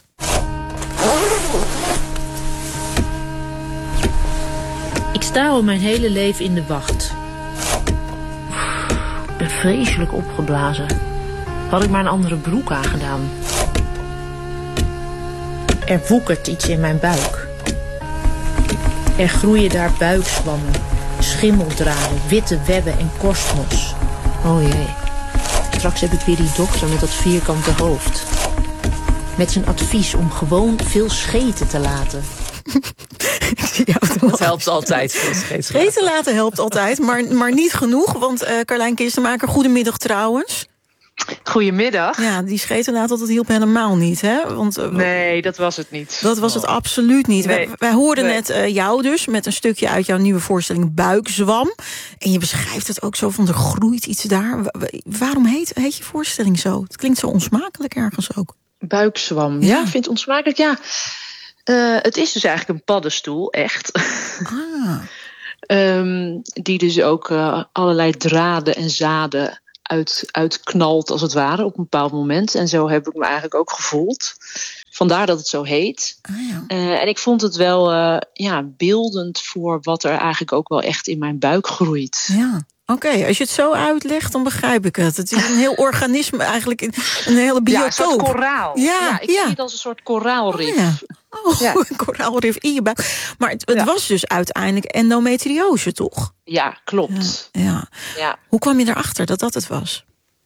Ik sta al mijn hele leven in de wacht. Ik ben vreselijk opgeblazen. Had ik maar een andere broek aangedaan. Er woekert iets in mijn buik. Er groeien daar buikzwammen, schimmeldraden, witte webben en korstmos. Oh jee, straks heb ik weer die dokter met dat vierkante hoofd. Met zijn advies om gewoon veel scheten te laten.
Dat helpt altijd.
Scheten laten helpt altijd, maar niet genoeg. Want Carlijn Kistenmaker, goedemiddag trouwens.
Goedemiddag.
Ja, die scheten laten, dat hielp helemaal niet, hè? Want,
nee, dat was het niet.
Dat was het absoluut niet.
Nee.
Wij hoorden net jou dus met een stukje uit jouw nieuwe voorstelling Buikzwam. En je beschrijft het ook zo van er groeit iets daar. Waarom heet je voorstelling zo? Het klinkt zo onsmakelijk ergens ook.
Buikzwam. Ja, ik vind het onsmakelijk. Ja, het is dus eigenlijk een paddenstoel, echt. Die dus ook allerlei draden en zaden uitknalt, als het ware, op een bepaald moment. En zo heb ik me eigenlijk ook gevoeld. Vandaar dat het zo heet. En ik vond het wel beeldend voor wat er eigenlijk ook wel echt in mijn buik groeit.
Ja. Oké, als je het zo uitlegt, dan begrijp ik het. Het is een heel organisme, eigenlijk een hele biotoop.
Ja, een soort koraal. Ja, ik zie het als een soort koraalrif.
Een koraalrif in je buik. Maar het was dus uiteindelijk endometriose, toch?
Ja, klopt.
Ja. Hoe kwam je erachter dat het was?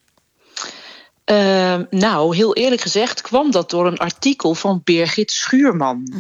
Nou, heel eerlijk gezegd kwam dat door een artikel van Birgit Schuurman.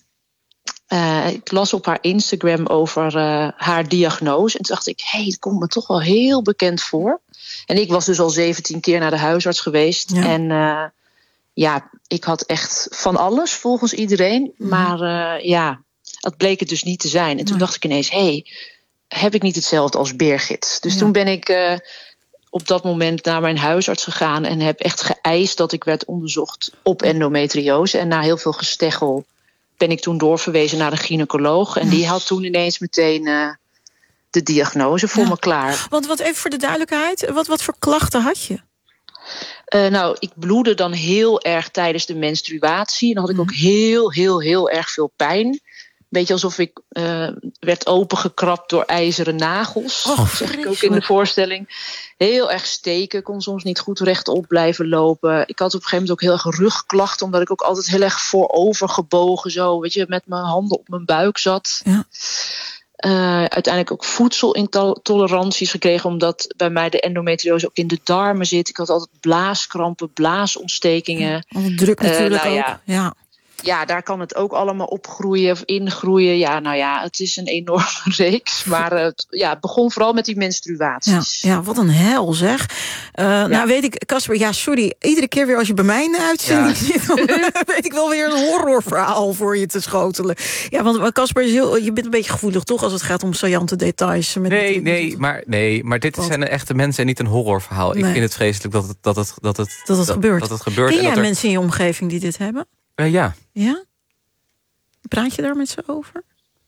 Ik las op haar Instagram over haar diagnose. En toen dacht ik, het komt me toch wel heel bekend voor. En ik was dus al 17 keer naar de huisarts geweest. Ja. En ik had echt van alles volgens iedereen. Maar dat bleek het dus niet te zijn. En toen dacht ik ineens, heb ik niet hetzelfde als Birgit? Dus toen ben ik op dat moment naar mijn huisarts gegaan. En heb echt geëist dat ik werd onderzocht op endometriose. En na heel veel gesteggel ben ik toen doorverwezen naar de gynaecoloog. En die had toen ineens meteen de diagnose voor me klaar.
Want wat even voor de duidelijkheid, wat voor klachten had je?
Nou, ik bloedde dan heel erg tijdens de menstruatie. En dan had ik ook heel erg veel pijn. Beetje alsof ik werd opengekrapt door ijzeren nagels. Zeg ik ook in de voorstelling. Heel erg steken, kon soms niet goed rechtop blijven lopen. Ik had op een gegeven moment ook heel erg rugklachten, omdat ik ook altijd heel erg voorover gebogen zo, met mijn handen op mijn buik zat. Ja. Uiteindelijk ook voedselintoleranties gekregen, omdat bij mij de endometriose ook in de darmen zit. Ik had altijd blaaskrampen, blaasontstekingen.
Druk natuurlijk ook.
Ja, daar kan het ook allemaal opgroeien of ingroeien. Ja, het is een enorme reeks. Maar het begon vooral met die menstruaties.
Ja, wat een hel zeg. Nou weet ik, Casper, sorry. Iedere keer weer als je bij mij in de uitzending zit, dan weet ik wel weer een horrorverhaal voor je te schotelen. Ja, want Casper, je bent een beetje gevoelig toch als het gaat om saillante details.
Nee, maar dit zijn echte mensen en niet een horrorverhaal. Nee. Ik vind het vreselijk dat het gebeurt.
Ken jij mensen in je omgeving die dit hebben?
Ja.
Ja? Praat je daar met ze over?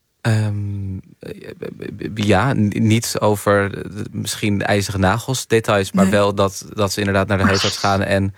Niet over misschien de ijzeren nagels details, maar wel dat ze inderdaad naar de huisarts gaan en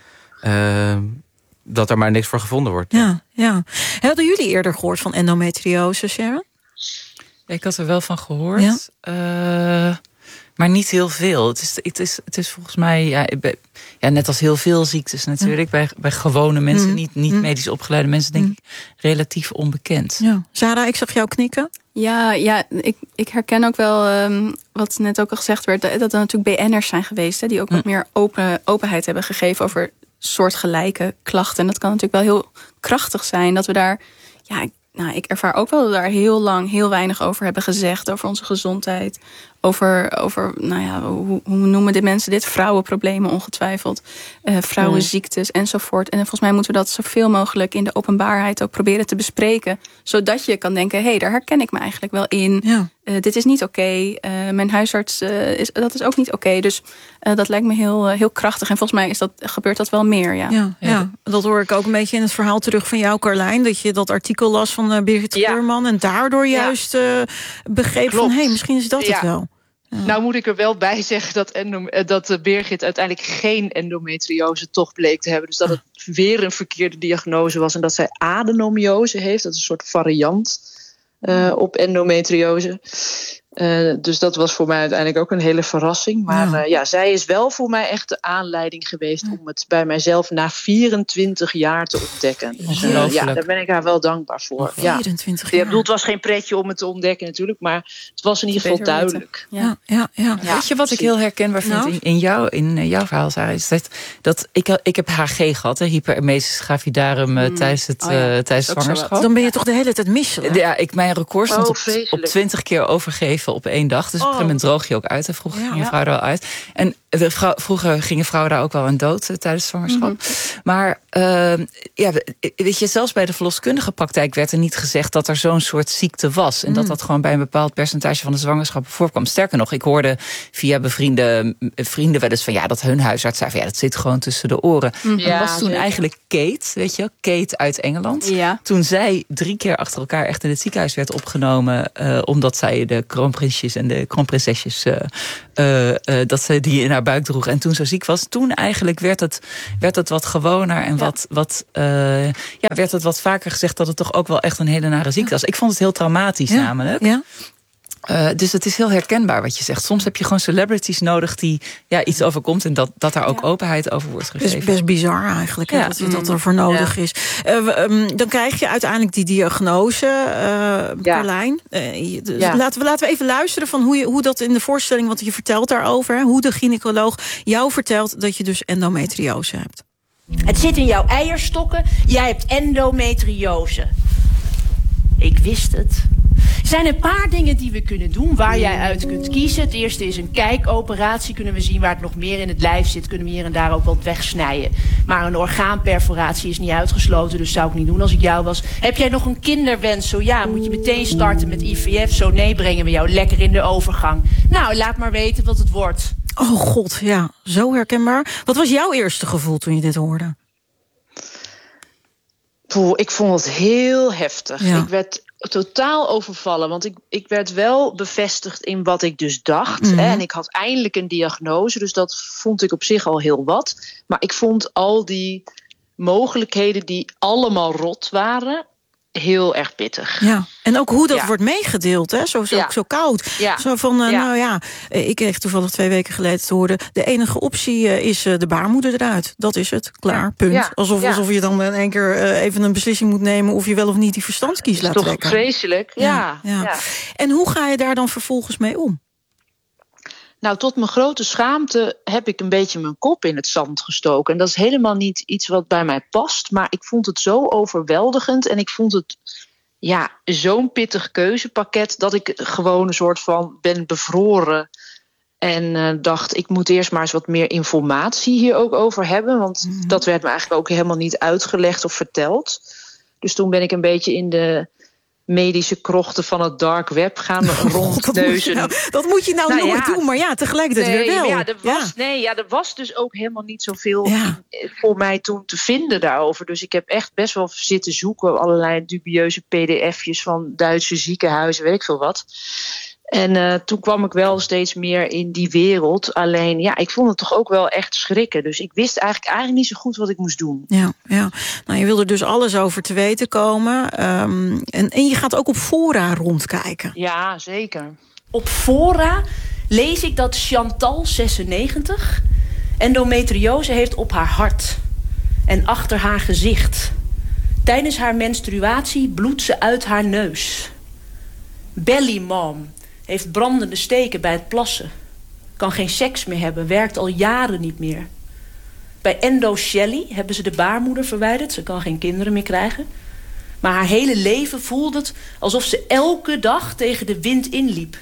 dat er maar niks voor gevonden wordt.
Ja. Hadden jullie eerder gehoord van endometriose, Sharon?
Ja, ik had er wel van gehoord. Ja. Maar niet heel veel. Het is volgens mij, net als heel veel ziektes natuurlijk, bij gewone mensen, niet medisch opgeleide mensen, denk ik, relatief onbekend.
Ja. Sarah, ik zag jou knikken.
Ja, ik herken ook wel wat net ook al gezegd werd, dat er natuurlijk BN'ers zijn geweest, die ook wat meer openheid hebben gegeven over soortgelijke klachten. En dat kan natuurlijk wel heel krachtig zijn, dat we daar, ik ervaar ook wel dat we daar heel lang heel weinig over hebben gezegd, over onze gezondheid. Over hoe noemen de mensen dit? Vrouwenproblemen ongetwijfeld. Vrouwenziektes enzovoort. En volgens mij moeten we dat zoveel mogelijk in de openbaarheid ook proberen te bespreken. Zodat je kan denken, daar herken ik me eigenlijk wel in. Ja. Dit is niet oké. Mijn huisarts, dat is ook niet oké. Dus dat lijkt me heel krachtig. En volgens mij gebeurt dat wel meer.
Ja, dat hoor ik ook een beetje in het verhaal terug van jou, Carlijn. Dat je dat artikel las van Birgit Schuurman. En daardoor juist begreep van, misschien is dat het wel.
Ja. Nou moet ik er wel bij zeggen dat Birgit uiteindelijk geen endometriose toch bleek te hebben. Dus dat het weer een verkeerde diagnose was. En dat zij adenomiose heeft. Dat is een soort variant op endometriose. Dus dat was voor mij uiteindelijk ook een hele verrassing. Maar zij is wel voor mij echt de aanleiding geweest om het bij mijzelf na 24 jaar te ontdekken. Dus daar ben ik haar wel dankbaar voor.
24 jaar.
Ik bedoel, het was geen pretje om het te ontdekken natuurlijk, maar het was in ieder geval duidelijk.
Ja. Weet je wat ik heel herkenbaar vind in jouw verhaal, Sarah, is dat ik heb HG gehad, hyperemesis gravidarum tijdens het zwangerschap.
Dan ben je toch de hele tijd misselijk?
Ja, mijn record stond op 20 keer overgeven op 1 dag. Dus op een gegeven moment droog je ook uit. En vroeger ging je vrouw er al uit. En vroeger gingen vrouwen daar ook wel aan dood tijdens zwangerschap. Maar weet je, zelfs bij de verloskundige praktijk werd er niet gezegd dat er zo'n soort ziekte was. En dat gewoon bij een bepaald percentage van de zwangerschappen voorkwam. Sterker nog, ik hoorde via bevriende vrienden wel eens van dat hun huisarts zei van dat zit gewoon tussen de oren. Dat was toen eigenlijk Kate, weet je, Kate uit Engeland. Ja. Toen zij 3 keer achter elkaar echt in het ziekenhuis werd opgenomen omdat zij de kroonprinsjes en de kroonprinsesjes... dat ze die in haar buik droeg en toen zo ziek was. Toen eigenlijk werd het wat gewoner en werd het wat vaker gezegd... dat het toch ook wel echt een hele nare ziekte was. Ik vond het heel traumatisch namelijk. Ja. Dus het is heel herkenbaar wat je zegt. Soms heb je gewoon celebrities nodig die iets overkomt... en dat daar ook openheid over wordt gegeven.
Het is best bizar eigenlijk dat er voor nodig is. Dan krijg je uiteindelijk die diagnose, Carlijn. Laten we even luisteren van hoe dat in de voorstelling... want je vertelt daarover, hoe de gynaecoloog jou vertelt... dat je dus endometriose hebt.
Het zit in jouw eierstokken. Jij hebt endometriose. Ik wist het. Er zijn een paar dingen die we kunnen doen waar jij uit kunt kiezen. Het eerste is een kijkoperatie. Kunnen we zien waar het nog meer in het lijf zit. Kunnen we hier en daar ook wat wegsnijden. Maar een orgaanperforatie is niet uitgesloten. Dus zou ik niet doen als ik jou was. Heb jij nog een kinderwens? Zo ja, moet je meteen starten met IVF. Zo nee, brengen we jou lekker in de overgang. Nou, laat maar weten wat het wordt.
Oh god, ja. Zo herkenbaar. Wat was jouw eerste gevoel toen je dit hoorde?
Ik vond het heel heftig. Ja. Ik werd totaal overvallen, want ik werd wel bevestigd in wat ik dus dacht. Mm-hmm. En ik had eindelijk een diagnose, dus dat vond ik op zich al heel wat. Maar ik vond al die mogelijkheden die allemaal rot waren... heel erg pittig. Ja,
en ook hoe dat wordt meegedeeld, hè? Zo koud. Ja. Zo van, ik kreeg toevallig 2 weken geleden te horen... de enige optie is de baarmoeder eruit. Dat is het, klaar, punt. Ja. Alsof je dan in één keer even een beslissing moet nemen... of je wel of niet die verstandskies laat trekken.
Dat is toch vreselijk, ja.
En hoe ga je daar dan vervolgens mee om?
Nou, tot mijn grote schaamte heb ik een beetje mijn kop in het zand gestoken. En dat is helemaal niet iets wat bij mij past. Maar ik vond het zo overweldigend. En ik vond het zo'n pittig keuzepakket... dat ik gewoon een soort van ben bevroren. En dacht, ik moet eerst maar eens wat meer informatie hier ook over hebben. Want dat werd me eigenlijk ook helemaal niet uitgelegd of verteld. Dus toen ben ik een beetje in de... medische krochten van het dark web gaan rondneuzen.
Dat moet je nou nooit doen, maar tegelijkertijd weer wel.
Er was dus ook helemaal niet zoveel voor mij toen te vinden daarover. Dus ik heb echt best wel zitten zoeken... allerlei dubieuze pdf'jes van Duitse ziekenhuizen, weet ik veel wat. En toen kwam ik wel steeds meer in die wereld. Alleen, ik vond het toch ook wel echt schrikken. Dus ik wist eigenlijk niet zo goed wat ik moest doen.
Ja. Nou, je wilde dus alles over te weten komen. En je gaat ook op fora rondkijken.
Ja, zeker.
Op fora lees ik dat Chantal, 96... endometriose heeft op haar hart. En achter haar gezicht. Tijdens haar menstruatie bloedt ze uit haar neus. Belly mom... heeft brandende steken bij het plassen. Kan geen seks meer hebben, werkt al jaren niet meer. Bij Endo Shelley hebben ze de baarmoeder verwijderd. Ze kan geen kinderen meer krijgen. Maar haar hele leven voelde het alsof ze elke dag tegen de wind inliep.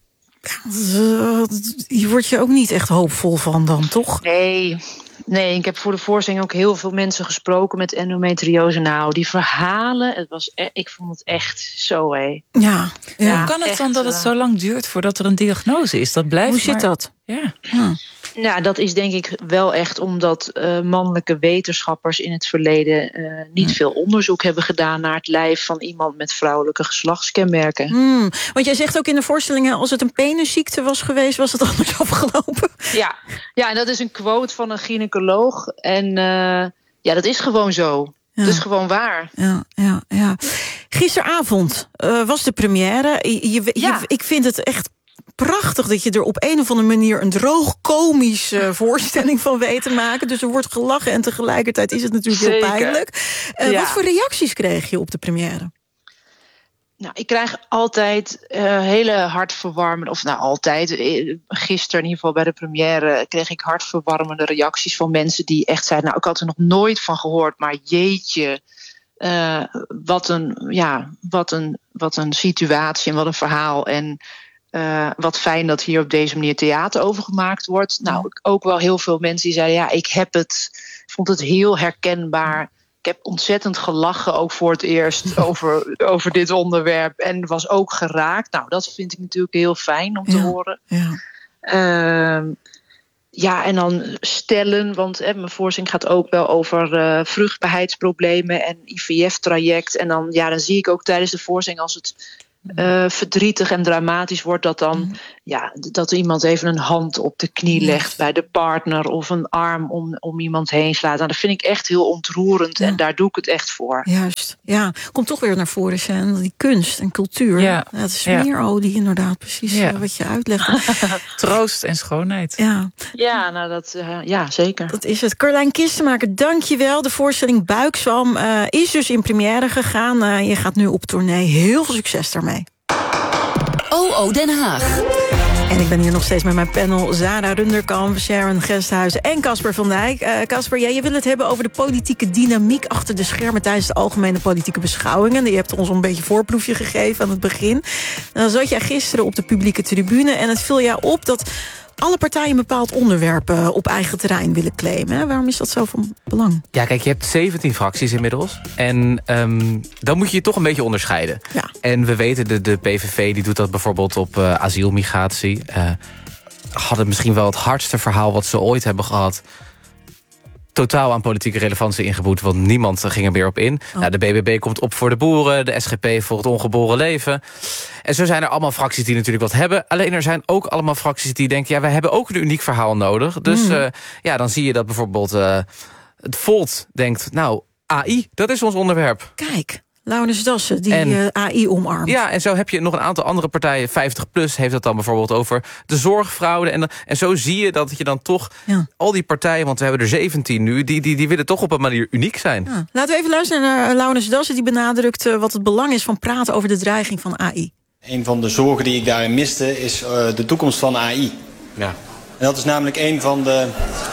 Hier word je ook niet echt hoopvol van dan, toch?
Nee, ik heb voor de voorstelling ook heel veel mensen gesproken met endometriose. Nou, die verhalen, ik vond het echt zo, hé.
Ja. Hoe kan het dan dat het zo lang duurt voordat er een diagnose is? Dat blijft.
Hoe zit dat?
Ja.
Nou, dat is denk ik wel echt omdat mannelijke wetenschappers in het verleden niet veel onderzoek hebben gedaan naar het lijf van iemand met vrouwelijke geslachtskenmerken.
Want jij zegt ook in de voorstellingen, als het een penusziekte was geweest, was het anders afgelopen.
Ja, en dat is een quote van een gynaecoloog. En dat is gewoon zo. Ja. Dat is gewoon waar.
Ja. Gisteravond was de première. Ik vind het echt prachtig dat je er op een of andere manier een droog komische voorstelling van weet te maken. Dus er wordt gelachen en tegelijkertijd is het natuurlijk heel pijnlijk. Wat voor reacties kreeg je op de première?
Nou, ik krijg altijd hele hartverwarmende, gisteren in ieder geval bij de première kreeg ik hartverwarmende reacties van mensen die echt zeiden, nou, ik had er nog nooit van gehoord, maar jeetje, wat een situatie en wat een verhaal en wat fijn dat hier op deze manier theater over gemaakt wordt. Nou, ook wel heel veel mensen die zeiden, ik vond het heel herkenbaar. Ik heb ontzettend gelachen, ook voor het eerst, over dit onderwerp. En was ook geraakt. Nou, dat vind ik natuurlijk heel fijn om te horen. En dan stellen, want mijn voorstelling gaat ook wel over vruchtbaarheidsproblemen en IVF-traject. En dan zie ik ook tijdens de voorstelling, als het verdrietig en dramatisch wordt, dat dan dat iemand even een hand op de knie legt bij de partner of een arm om iemand heen slaat. Nou, dat vind ik echt heel ontroerend en daar doe ik het echt voor.
Juist, ja. Komt toch weer naar voren, Sjen, die kunst en cultuur. Ja. Het is meer odie, inderdaad, precies wat je uitlegt.
Troost en schoonheid.
Ja, nou dat, zeker.
Dat is het. Carlijn Kistenmaker, dank je wel. De voorstelling Buikzwam is dus in première gegaan. Je gaat nu op tournee. Heel veel succes daarmee.
OO Den Haag.
En ik ben hier nog steeds met mijn panel Zara Runderkamp, Sharon Gesthuizen en Casper van Dijk. Casper, je wil het hebben over de politieke dynamiek achter de schermen tijdens de algemene politieke beschouwingen. Je hebt ons een beetje voorproefje gegeven aan het begin. Dan zat jij gisteren op de publieke tribune en het viel jou op dat alle partijen een bepaald onderwerp op eigen terrein willen claimen. Hè? Waarom is dat zo van belang?
Ja, kijk, je hebt 17 fracties inmiddels. En dan moet je je toch een beetje onderscheiden. Ja. En we weten, de PVV die doet dat bijvoorbeeld op asielmigratie. Hadden misschien wel het hardste verhaal wat ze ooit hebben gehad. Totaal aan politieke relevantie ingeboet, want niemand ging er meer op in. Nou, de BBB komt op voor de boeren, de SGP voor het ongeboren leven. En zo zijn er allemaal fracties die natuurlijk wat hebben. Alleen er zijn ook allemaal fracties die denken, wij hebben ook een uniek verhaal nodig. Dus dan zie je dat bijvoorbeeld het Volt denkt, AI, dat is ons onderwerp.
Kijk. Laurens Dassen, die AI omarmt.
Ja, en zo heb je nog een aantal andere partijen. 50PLUS heeft het dan bijvoorbeeld over de zorgfraude. En zo zie je dat je dan toch al die partijen, want we hebben er 17 nu, die willen toch op een manier uniek zijn.
Ja. Laten we even luisteren naar Laurens Dassen, die benadrukt wat het belang is van praten over de dreiging van AI.
Een van de zorgen die ik daarin miste is de toekomst van AI. Ja. En dat is namelijk een van de...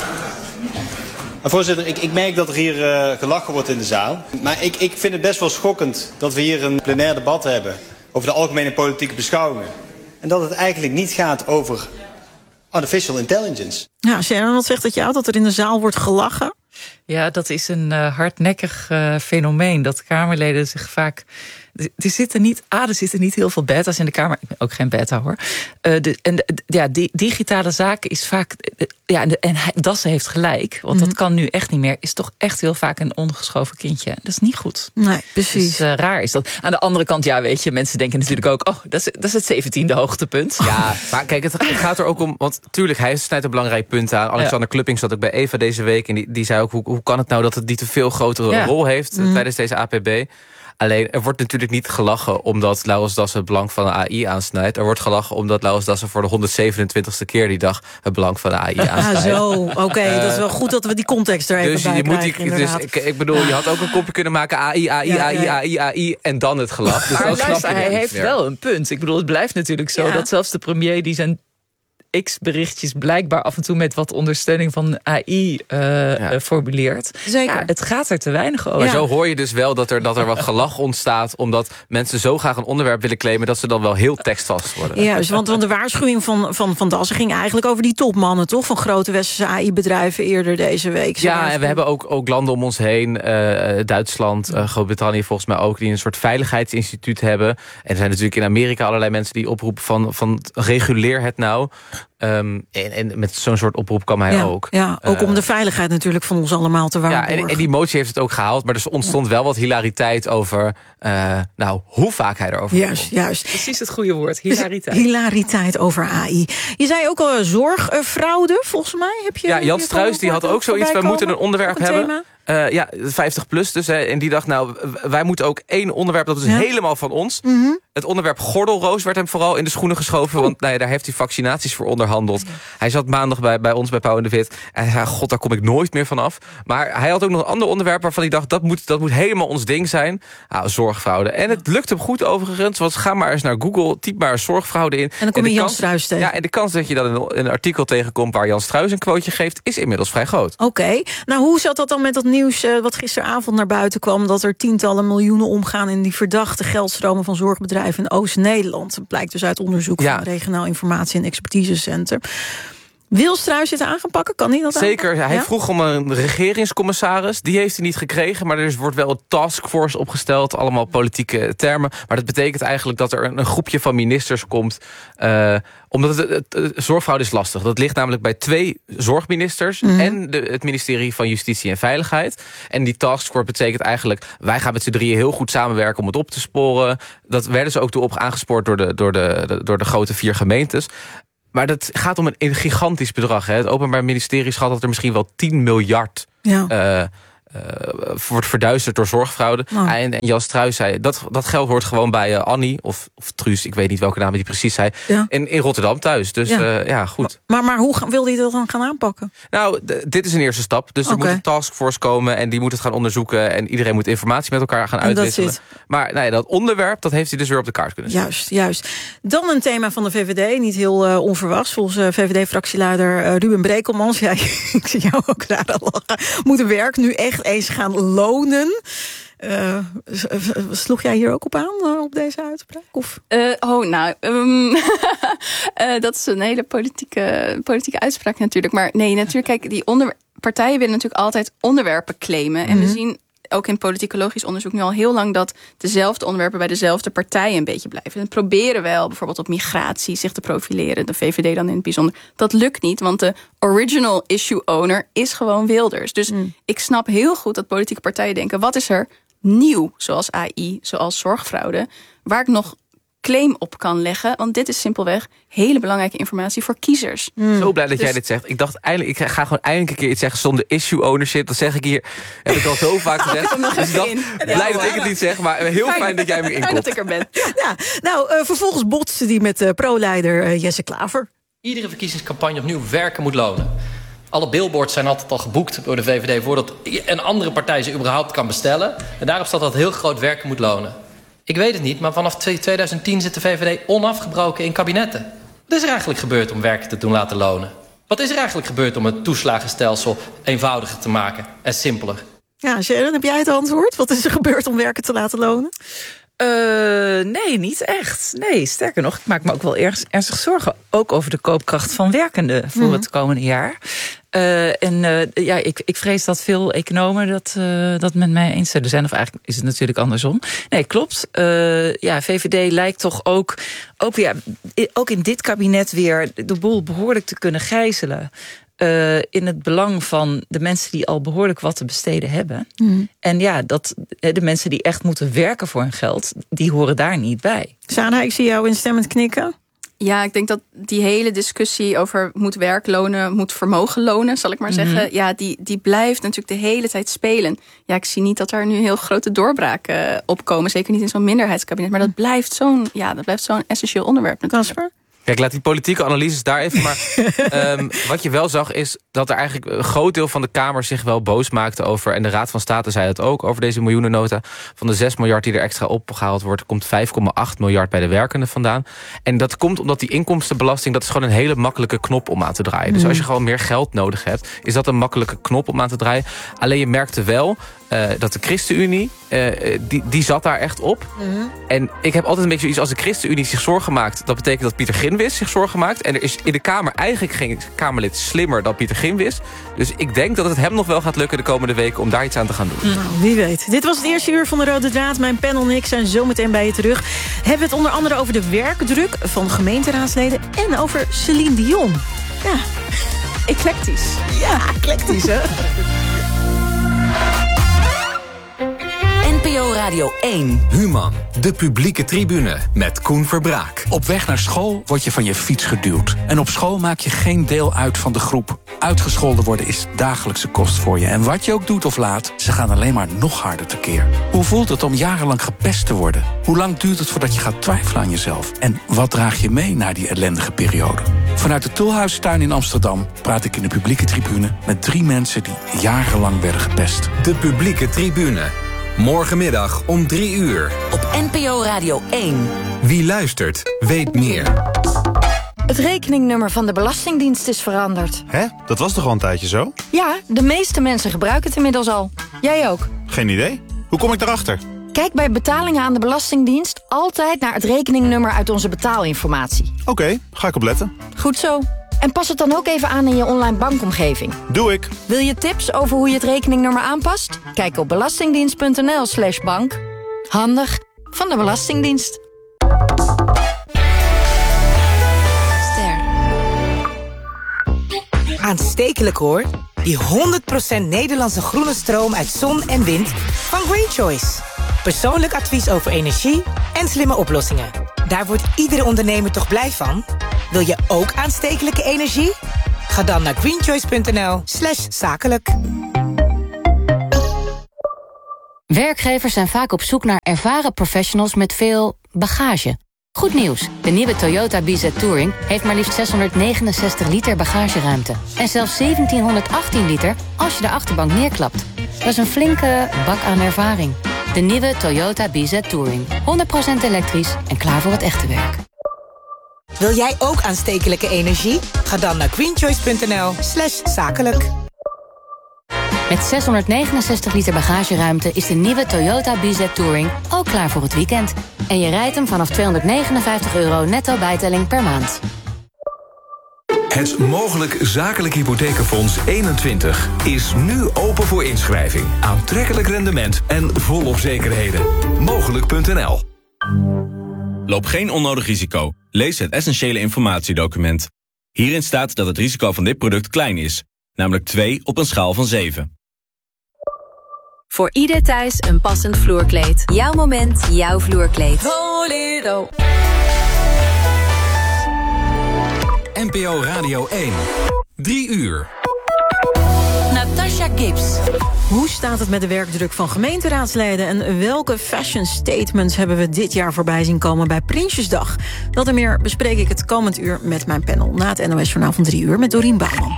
Voorzitter, ik merk dat er hier gelachen wordt in de zaal. Maar ik vind het best wel schokkend dat we hier een plenair debat hebben over de algemene politieke beschouwingen. En dat het eigenlijk niet gaat over artificial intelligence.
Ja, Sharon, wat zegt dat jou, dat er in de zaal wordt gelachen?
Ja, dat is een hardnekkig fenomeen. Dat Kamerleden zich vaak... Er zitten niet heel veel beta's in de Kamer. Ik ben ook geen beta, hoor. Digitale zaken is vaak... en Dassen heeft gelijk. Want dat kan nu echt niet meer. Is toch echt heel vaak een ongeschoven kindje. Dat is niet goed.
Nee, precies.
Dus raar is dat. Aan de andere kant, weet je, mensen denken natuurlijk ook... dat is het 17e hoogtepunt.
Ja, maar kijk, het gaat er ook om... Want tuurlijk, hij snijdt een belangrijk punt aan. Alexander Klupping zat ook bij Eva deze week. En die zei ook, hoe kan het nou dat het niet een veel grotere rol heeft... tijdens deze APB... Alleen, er wordt natuurlijk niet gelachen omdat Laurens Dassen het belang van de AI aansnijdt. Er wordt gelachen omdat Laurens Dassen voor de 127ste keer die dag het belang van de AI aansnijdt.
Oké, dat is wel goed dat we die context er even bij krijgen.
Ik bedoel, je had ook een kopje kunnen maken AI en dan het gelach. Dus
maar luister, hij heeft wel een punt. Ik bedoel, het blijft natuurlijk zo dat zelfs de premier die zijn X-berichtjes blijkbaar af en toe met wat ondersteuning van AI formuleert. Zeker. Ja, het gaat er te weinig over.
Maar zo hoor je dus wel dat er wat gelach ontstaat, omdat mensen zo graag een onderwerp willen claimen dat ze dan wel heel tekstvast worden.
Ja, want de waarschuwing van Dassen ging eigenlijk over die topmannen, toch? Van grote westerse AI-bedrijven eerder deze week.
Ja, en we hebben ook landen om ons heen, Duitsland, Groot-Brittannië volgens mij ook, die een soort veiligheidsinstituut hebben. En er zijn natuurlijk in Amerika allerlei mensen die oproepen van reguleer het nou. En met zo'n soort oproep kwam hij ook.
Ja, ook om de veiligheid natuurlijk van ons allemaal te waarborgen.
Ja, en die motie heeft het ook gehaald. Maar er ontstond wel wat hilariteit over hoe vaak hij erover
komt. Juist.
Precies het goede woord, hilariteit.
Hilariteit over AI. Je zei ook al zorgfraude, volgens mij. Heb je,
Jan Struijs die had ook zoiets. We moeten een onderwerp hebben. 50PLUS dus. En die dacht, wij moeten ook één onderwerp, dat is helemaal van ons. Mm-hmm. Het onderwerp gordelroos werd hem vooral in de schoenen geschoven. Want daar heeft hij vaccinaties voor onderhandeld. Hij zat maandag bij ons bij Pauw en de Wit. En hij zei, god, daar kom ik nooit meer vanaf. Maar hij had ook nog een ander onderwerp waarvan hij dacht, dat moet helemaal ons ding zijn. Zorgfraude. En het lukt hem goed overigens. Want ga maar eens naar Google, typ maar zorgfraude in.
En dan kom je Jan Struijs tegen.
Ja, en de kans dat je dan in een artikel tegenkomt waar Jan Struijs een quoteje geeft, is inmiddels vrij groot.
Oké. Nou, hoe zat dat dan met dat nieuws wat gisteravond naar buiten kwam, dat er tientallen miljoenen omgaan in die verdachte geldstromen van zorgbedrijven in Oost-Nederland? Dat blijkt dus uit onderzoek van het Regionaal Informatie- en Expertisecentrum. Wil Struijs dit aan gaan pakken? Kan hij dat
Zeker,
aanpakken?
hij vroeg om een regeringscommissaris. Die heeft hij niet gekregen, maar er wordt wel een taskforce opgesteld. Allemaal politieke termen. Maar dat betekent eigenlijk dat er een groepje van ministers komt. Omdat het zorgfraude is lastig. Dat ligt namelijk bij 2 zorgministers... en het ministerie van Justitie en Veiligheid. En die taskforce betekent eigenlijk... wij gaan met z'n drieën heel goed samenwerken om het op te sporen. Dat werden ze ook toe op aangespoord door de grote 4 gemeentes. Maar dat gaat om een gigantisch bedrag. Hè. Het Openbaar Ministerie schat dat er misschien wel 10 miljard... wordt verduisterd door zorgfraude. En Jan Struijs zei, dat geld hoort gewoon bij Annie... of Truus, ik weet niet welke naam die precies zei... in Rotterdam thuis. Dus goed.
Maar hoe wil hij dat dan gaan aanpakken?
Nou, dit is een eerste stap. Dus er moet een taskforce komen... en die moet het gaan onderzoeken... en iedereen moet informatie met elkaar gaan uitwisselen. Maar dat onderwerp, dat heeft hij dus weer op de kaart kunnen zetten.
Juist. Dan een thema van de VVD, niet heel onverwachts. Volgens VVD-fractieleider Ruben Brekelmans... ja, ik zie jou ook raar lachen... moet het werk nu echt eens gaan lonen. Sloeg jij hier ook op aan, op deze uitspraak? Of?
Dat is een hele politieke uitspraak natuurlijk. Maar nee, natuurlijk, kijk, die partijen willen natuurlijk altijd onderwerpen claimen. En we zien ook in politicologisch onderzoek nu al heel lang... dat dezelfde onderwerpen bij dezelfde partijen een beetje blijven. En proberen wel bijvoorbeeld op migratie zich te profileren. De VVD dan in het bijzonder. Dat lukt niet, want de original issue owner is gewoon Wilders. Dus ik snap heel goed dat politieke partijen denken... wat is er nieuw, zoals AI, zoals zorgfraude... waar ik nog claim op kan leggen. Want dit is simpelweg hele belangrijke informatie voor kiezers.
Zo blij dat jij dit zegt. Ik dacht, ik ga gewoon eindelijk een keer iets zeggen zonder issue ownership. Dat zeg ik hier, heb ik al zo vaak gezegd. Dus ik dacht, blij dat ik het niet zeg, maar heel fijn dat jij me inkomt.
Fijn dat ik er ben.
Vervolgens botste die met pro-leider Jesse Klaver.
Iedere verkiezingscampagne opnieuw werken moet lonen. Alle billboards zijn altijd al geboekt door de VVD... voordat een andere partij ze überhaupt kan bestellen. En daarop staat dat heel groot werken moet lonen. Ik weet het niet, maar vanaf 2010 zit de VVD onafgebroken in kabinetten. Wat is er eigenlijk gebeurd om werken te doen laten lonen? Wat is er eigenlijk gebeurd om het toeslagenstelsel eenvoudiger te maken en simpeler?
Ja, Sharon, heb jij het antwoord? Wat is er gebeurd om werken te laten lonen?
Nee, niet echt. Nee, sterker nog, ik maak me ook wel ernstig zorgen. Ook over de koopkracht van werkenden voor het komende jaar. Ik vrees dat veel economen dat met mij eens zullen zijn. Of eigenlijk is het natuurlijk andersom. Nee, klopt. VVD lijkt toch ook in dit kabinet weer de boel behoorlijk te kunnen gijzelen. In het belang van de mensen die al behoorlijk wat te besteden hebben. En de mensen die echt moeten werken voor hun geld... die horen daar niet bij.
Sana, ik zie jou instemmend knikken.
Ja, ik denk dat die hele discussie over moet werk lonen, moet vermogen lonen, zal ik maar zeggen. Ja, die blijft natuurlijk de hele tijd spelen. Ja, ik zie niet dat er nu heel grote doorbraken opkomen. Zeker niet in zo'n minderheidskabinet. Maar dat blijft zo'n essentieel onderwerp natuurlijk.
Kasper?
Kijk, laat die politieke analyses daar even maar... wat je wel zag is dat er eigenlijk een groot deel van de Kamer zich wel boos maakte over... en de Raad van State zei het ook, over deze miljoenennota. Van de 6 miljard die er extra opgehaald wordt... komt 5,8 miljard bij de werkenden vandaan. En dat komt omdat die inkomstenbelasting... dat is gewoon een hele makkelijke knop om aan te draaien. Dus als je gewoon meer geld nodig hebt... is dat een makkelijke knop om aan te draaien. Alleen je merkte wel... dat de ChristenUnie, die zat daar echt op. En ik heb altijd een beetje zoiets, als de ChristenUnie zich zorgen maakt... dat betekent dat Pieter Grinwis zich zorgen maakt. En er is in de Kamer eigenlijk geen Kamerlid slimmer dan Pieter Grinwis. Dus ik denk dat het hem nog wel gaat lukken de komende weken... om daar iets aan te gaan doen.
Nou, wie weet. Dit was het eerste uur van de Rode Draad. Mijn panel en ik zijn zo meteen bij je terug. Hebben we het onder andere over de werkdruk van gemeenteraadsleden... en over Celine Dion. Ja,
eclectisch.
Ja, eclectisch, hè?
NPO Radio 1.
Human, de publieke tribune met Koen Verbraak.
Op weg naar school word je van je fiets geduwd. En op school maak je geen deel uit van de groep. Uitgescholden worden is dagelijkse kost voor je. En wat je ook doet of laat, ze gaan alleen maar nog harder tekeer. Hoe voelt het om jarenlang gepest te worden? Hoe lang duurt het voordat je gaat twijfelen aan jezelf? En wat draag je mee na die ellendige periode? Vanuit de Tulhuistuin in Amsterdam praat ik in de publieke tribune... met 3 mensen die jarenlang werden gepest.
De publieke tribune. Morgenmiddag om 3 uur.
Op NPO Radio 1.
Wie luistert, weet meer.
Het rekeningnummer van de Belastingdienst is veranderd.
Hè? Dat was toch al een tijdje zo?
Ja, de meeste mensen gebruiken het inmiddels al. Jij ook?
Geen idee. Hoe kom ik daarachter?
Kijk bij betalingen aan de Belastingdienst altijd naar het rekeningnummer uit onze betaalinformatie.
Oké, ga ik opletten.
Goed zo. En pas het dan ook even aan in je online bankomgeving.
Doe ik.
Wil je tips over hoe je het rekeningnummer aanpast? Kijk op belastingdienst.nl/bank. Handig van de Belastingdienst.
Aanstekelijk hoor. Die 100% Nederlandse groene stroom uit zon en wind van Green Choice. Persoonlijk advies over energie en slimme oplossingen. Daar wordt iedere ondernemer toch blij van? Wil je ook aanstekelijke energie? Ga dan naar greenchoice.nl/zakelijk.
Werkgevers zijn vaak op zoek naar ervaren professionals met veel bagage. Goed nieuws, de nieuwe Toyota BZ Touring heeft maar liefst 669 liter bagageruimte. En zelfs 1718 liter als je de achterbank neerklapt. Dat is een flinke bak aan ervaring. De nieuwe Toyota BZ Touring. 100% elektrisch en klaar voor het echte werk.
Wil jij ook aanstekelijke energie? Ga dan naar greenchoice.nl/zakelijk.
Met 669 liter bagageruimte is de nieuwe Toyota BZ Touring ook klaar voor het weekend. En je rijdt hem vanaf €259 netto bijtelling per maand.
Het Mogelijk Zakelijk Hypothekenfonds 21 is nu open voor inschrijving. Aantrekkelijk rendement en volop zekerheden. Mogelijk.nl.
Loop geen onnodig risico. Lees het essentiële informatiedocument. Hierin staat dat het risico van dit product klein is. Namelijk 2 op een schaal van 7.
Voor ieder thuis een passend vloerkleed. Jouw moment, jouw vloerkleed.
Voledo.
NPO Radio 1. 3 uur.
Natasha Gibbs. Hoe staat het met de werkdruk van gemeenteraadsleden? En welke fashion statements hebben we dit jaar voorbij zien komen bij Prinsjesdag? Dat en meer bespreek ik het komend uur met mijn panel. Na het NOS-journaal van 3 uur met Dorien Bouwman.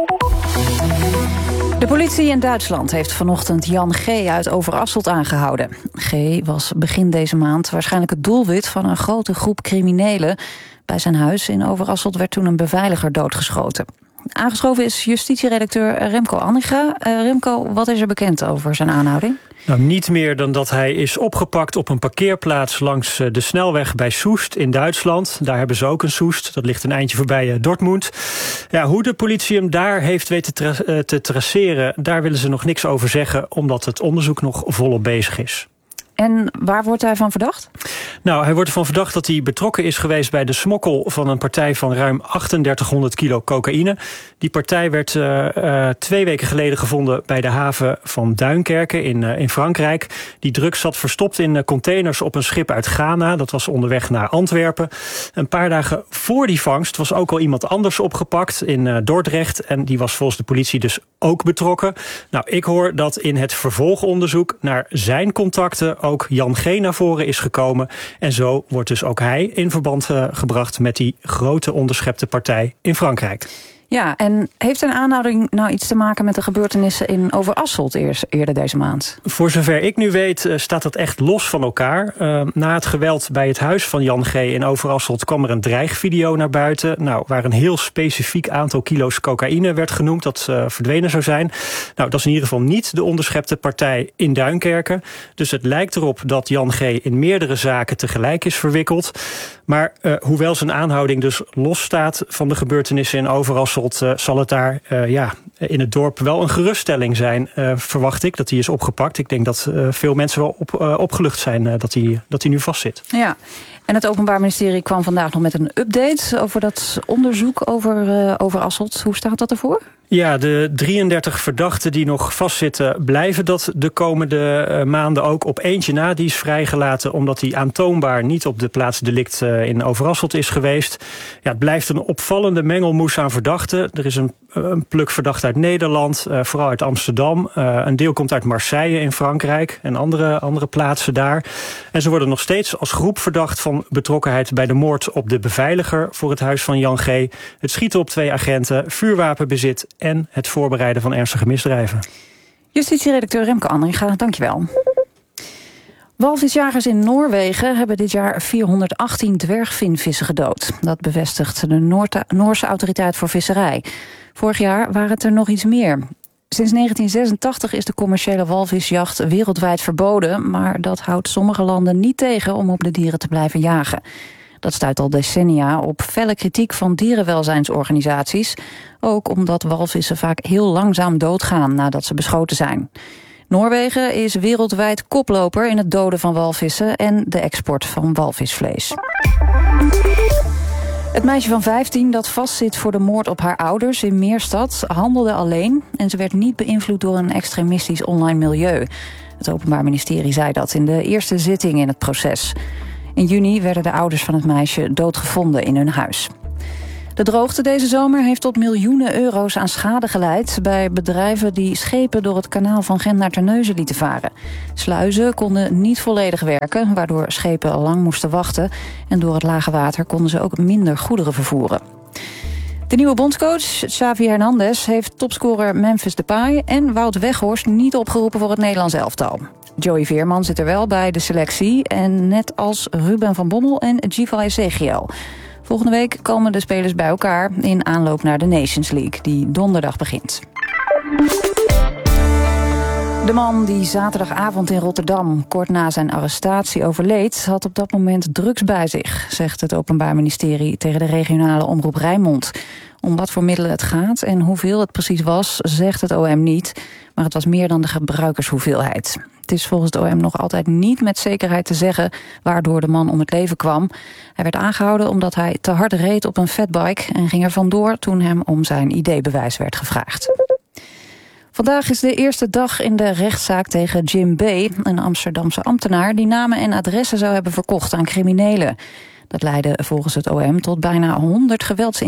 De politie in Duitsland heeft vanochtend Jan G. uit Overasselt aangehouden. G. was begin deze maand waarschijnlijk het doelwit van een grote groep criminelen. Bij zijn huis in Overasselt werd toen een beveiliger doodgeschoten. Aangeschoven is justitieredacteur Remco Anninga. Remco, wat is er bekend over zijn aanhouding?
Nou, niet meer dan dat hij is opgepakt op een parkeerplaats langs de snelweg bij Soest in Duitsland. Daar hebben ze ook een Soest, dat ligt een eindje voorbij Dortmund. Ja, hoe de politie hem daar heeft weten te traceren, daar willen ze nog niks over zeggen, omdat het onderzoek nog volop bezig is.
En waar wordt hij van verdacht?
Nou, hij wordt ervan verdacht dat hij betrokken is geweest bij de smokkel van een partij van ruim 3800 kilo cocaïne. Die partij werd 2 weken geleden gevonden bij de haven van Duinkerke in Frankrijk. Die drugs zat verstopt in containers op een schip uit Ghana. Dat was onderweg naar Antwerpen. Een paar dagen voor die vangst was ook al iemand anders opgepakt in Dordrecht. En die was volgens de politie dus ook betrokken. Nou, ik hoor dat in het vervolgonderzoek naar zijn contacten ook Jan G. naar voren is gekomen. En zo wordt dus ook hij in verband gebracht met die grote onderschepte partij in Frankrijk.
Ja, en heeft een aanhouding nou iets te maken met de gebeurtenissen in Overasselt eerder deze maand?
Voor zover ik nu weet staat dat echt los van elkaar. Na het geweld bij het huis van Jan G. in Overasselt kwam er een dreigvideo naar buiten. Nou, waar een heel specifiek aantal kilo's cocaïne werd genoemd dat verdwenen zou zijn. Nou, dat is in ieder geval niet de onderschepte partij in Duinkerke. Dus het lijkt erop dat Jan G. in meerdere zaken tegelijk is verwikkeld. Maar hoewel zijn aanhouding dus los staat van de gebeurtenissen in Overasselt, zal het daar in het dorp wel een geruststelling zijn, verwacht ik, dat hij is opgepakt. Ik denk dat veel mensen wel opgelucht zijn dat hij nu vastzit.
Ja, en het Openbaar Ministerie kwam vandaag nog met een update over dat onderzoek over Overasselt. Hoe staat dat ervoor?
Ja, de 33 verdachten die nog vastzitten blijven dat de komende maanden ook. Op eentje na, die is vrijgelaten omdat hij aantoonbaar niet op de plaats delict in Overasselt is geweest. Ja, het blijft een opvallende mengelmoes aan verdachten. Er is een pluk verdacht uit Nederland, vooral uit Amsterdam. Een deel komt uit Marseille in Frankrijk en andere plaatsen daar. En ze worden nog steeds als groep verdacht van betrokkenheid bij de moord op de beveiliger voor het huis van Jan G., het schieten op 2 agenten, vuurwapenbezit en het voorbereiden van ernstige misdrijven.
Justitieredacteur Remco Anninga, dankjewel. Walvisjagers in Noorwegen hebben dit jaar 418 dwergvinvissen gedood. Dat bevestigt de Noorse Autoriteit voor Visserij. Vorig jaar waren het er nog iets meer. Sinds 1986 is de commerciële walvisjacht wereldwijd verboden, maar dat houdt sommige landen niet tegen om op de dieren te blijven jagen. Dat stuit al decennia op felle kritiek van dierenwelzijnsorganisaties. Ook omdat walvissen vaak heel langzaam doodgaan nadat ze beschoten zijn. Noorwegen is wereldwijd koploper in het doden van walvissen en de export van walvisvlees. Het meisje van 15 dat vastzit voor de moord op haar ouders in Meerstad handelde alleen en ze werd niet beïnvloed door een extremistisch online milieu. Het Openbaar Ministerie zei dat in de eerste zitting in het proces. In juni werden de ouders van het meisje doodgevonden in hun huis. De droogte deze zomer heeft tot miljoenen euro's aan schade geleid bij bedrijven die schepen door het kanaal van Gent naar Terneuzen lieten varen. Sluizen konden niet volledig werken, waardoor schepen al lang moesten wachten. En door het lage water konden ze ook minder goederen vervoeren. De nieuwe bondscoach, Xavi Hernandez, heeft topscorer Memphis Depay en Wout Weghorst niet opgeroepen voor het Nederlands elftal. Joey Veerman zit er wel bij de selectie, en net als Ruben van Bommel en Giva Ezekiel. Volgende week komen de spelers bij elkaar in aanloop naar de Nations League, die donderdag begint. De man die zaterdagavond in Rotterdam kort na zijn arrestatie overleed, had op dat moment drugs bij zich, zegt het Openbaar Ministerie tegen de regionale omroep Rijnmond. Om wat voor middelen het gaat en hoeveel het precies was, zegt het OM niet, maar het was meer dan de gebruikershoeveelheid. Het is volgens het OM nog altijd niet met zekerheid te zeggen waardoor de man om het leven kwam. Hij werd aangehouden omdat hij te hard reed op een fatbike en ging er vandoor toen hem om zijn ID-bewijs werd gevraagd. Vandaag is de eerste dag in de rechtszaak tegen Jim B., een Amsterdamse ambtenaar die namen en adressen zou hebben verkocht aan criminelen. Dat leidde volgens het OM tot bijna 100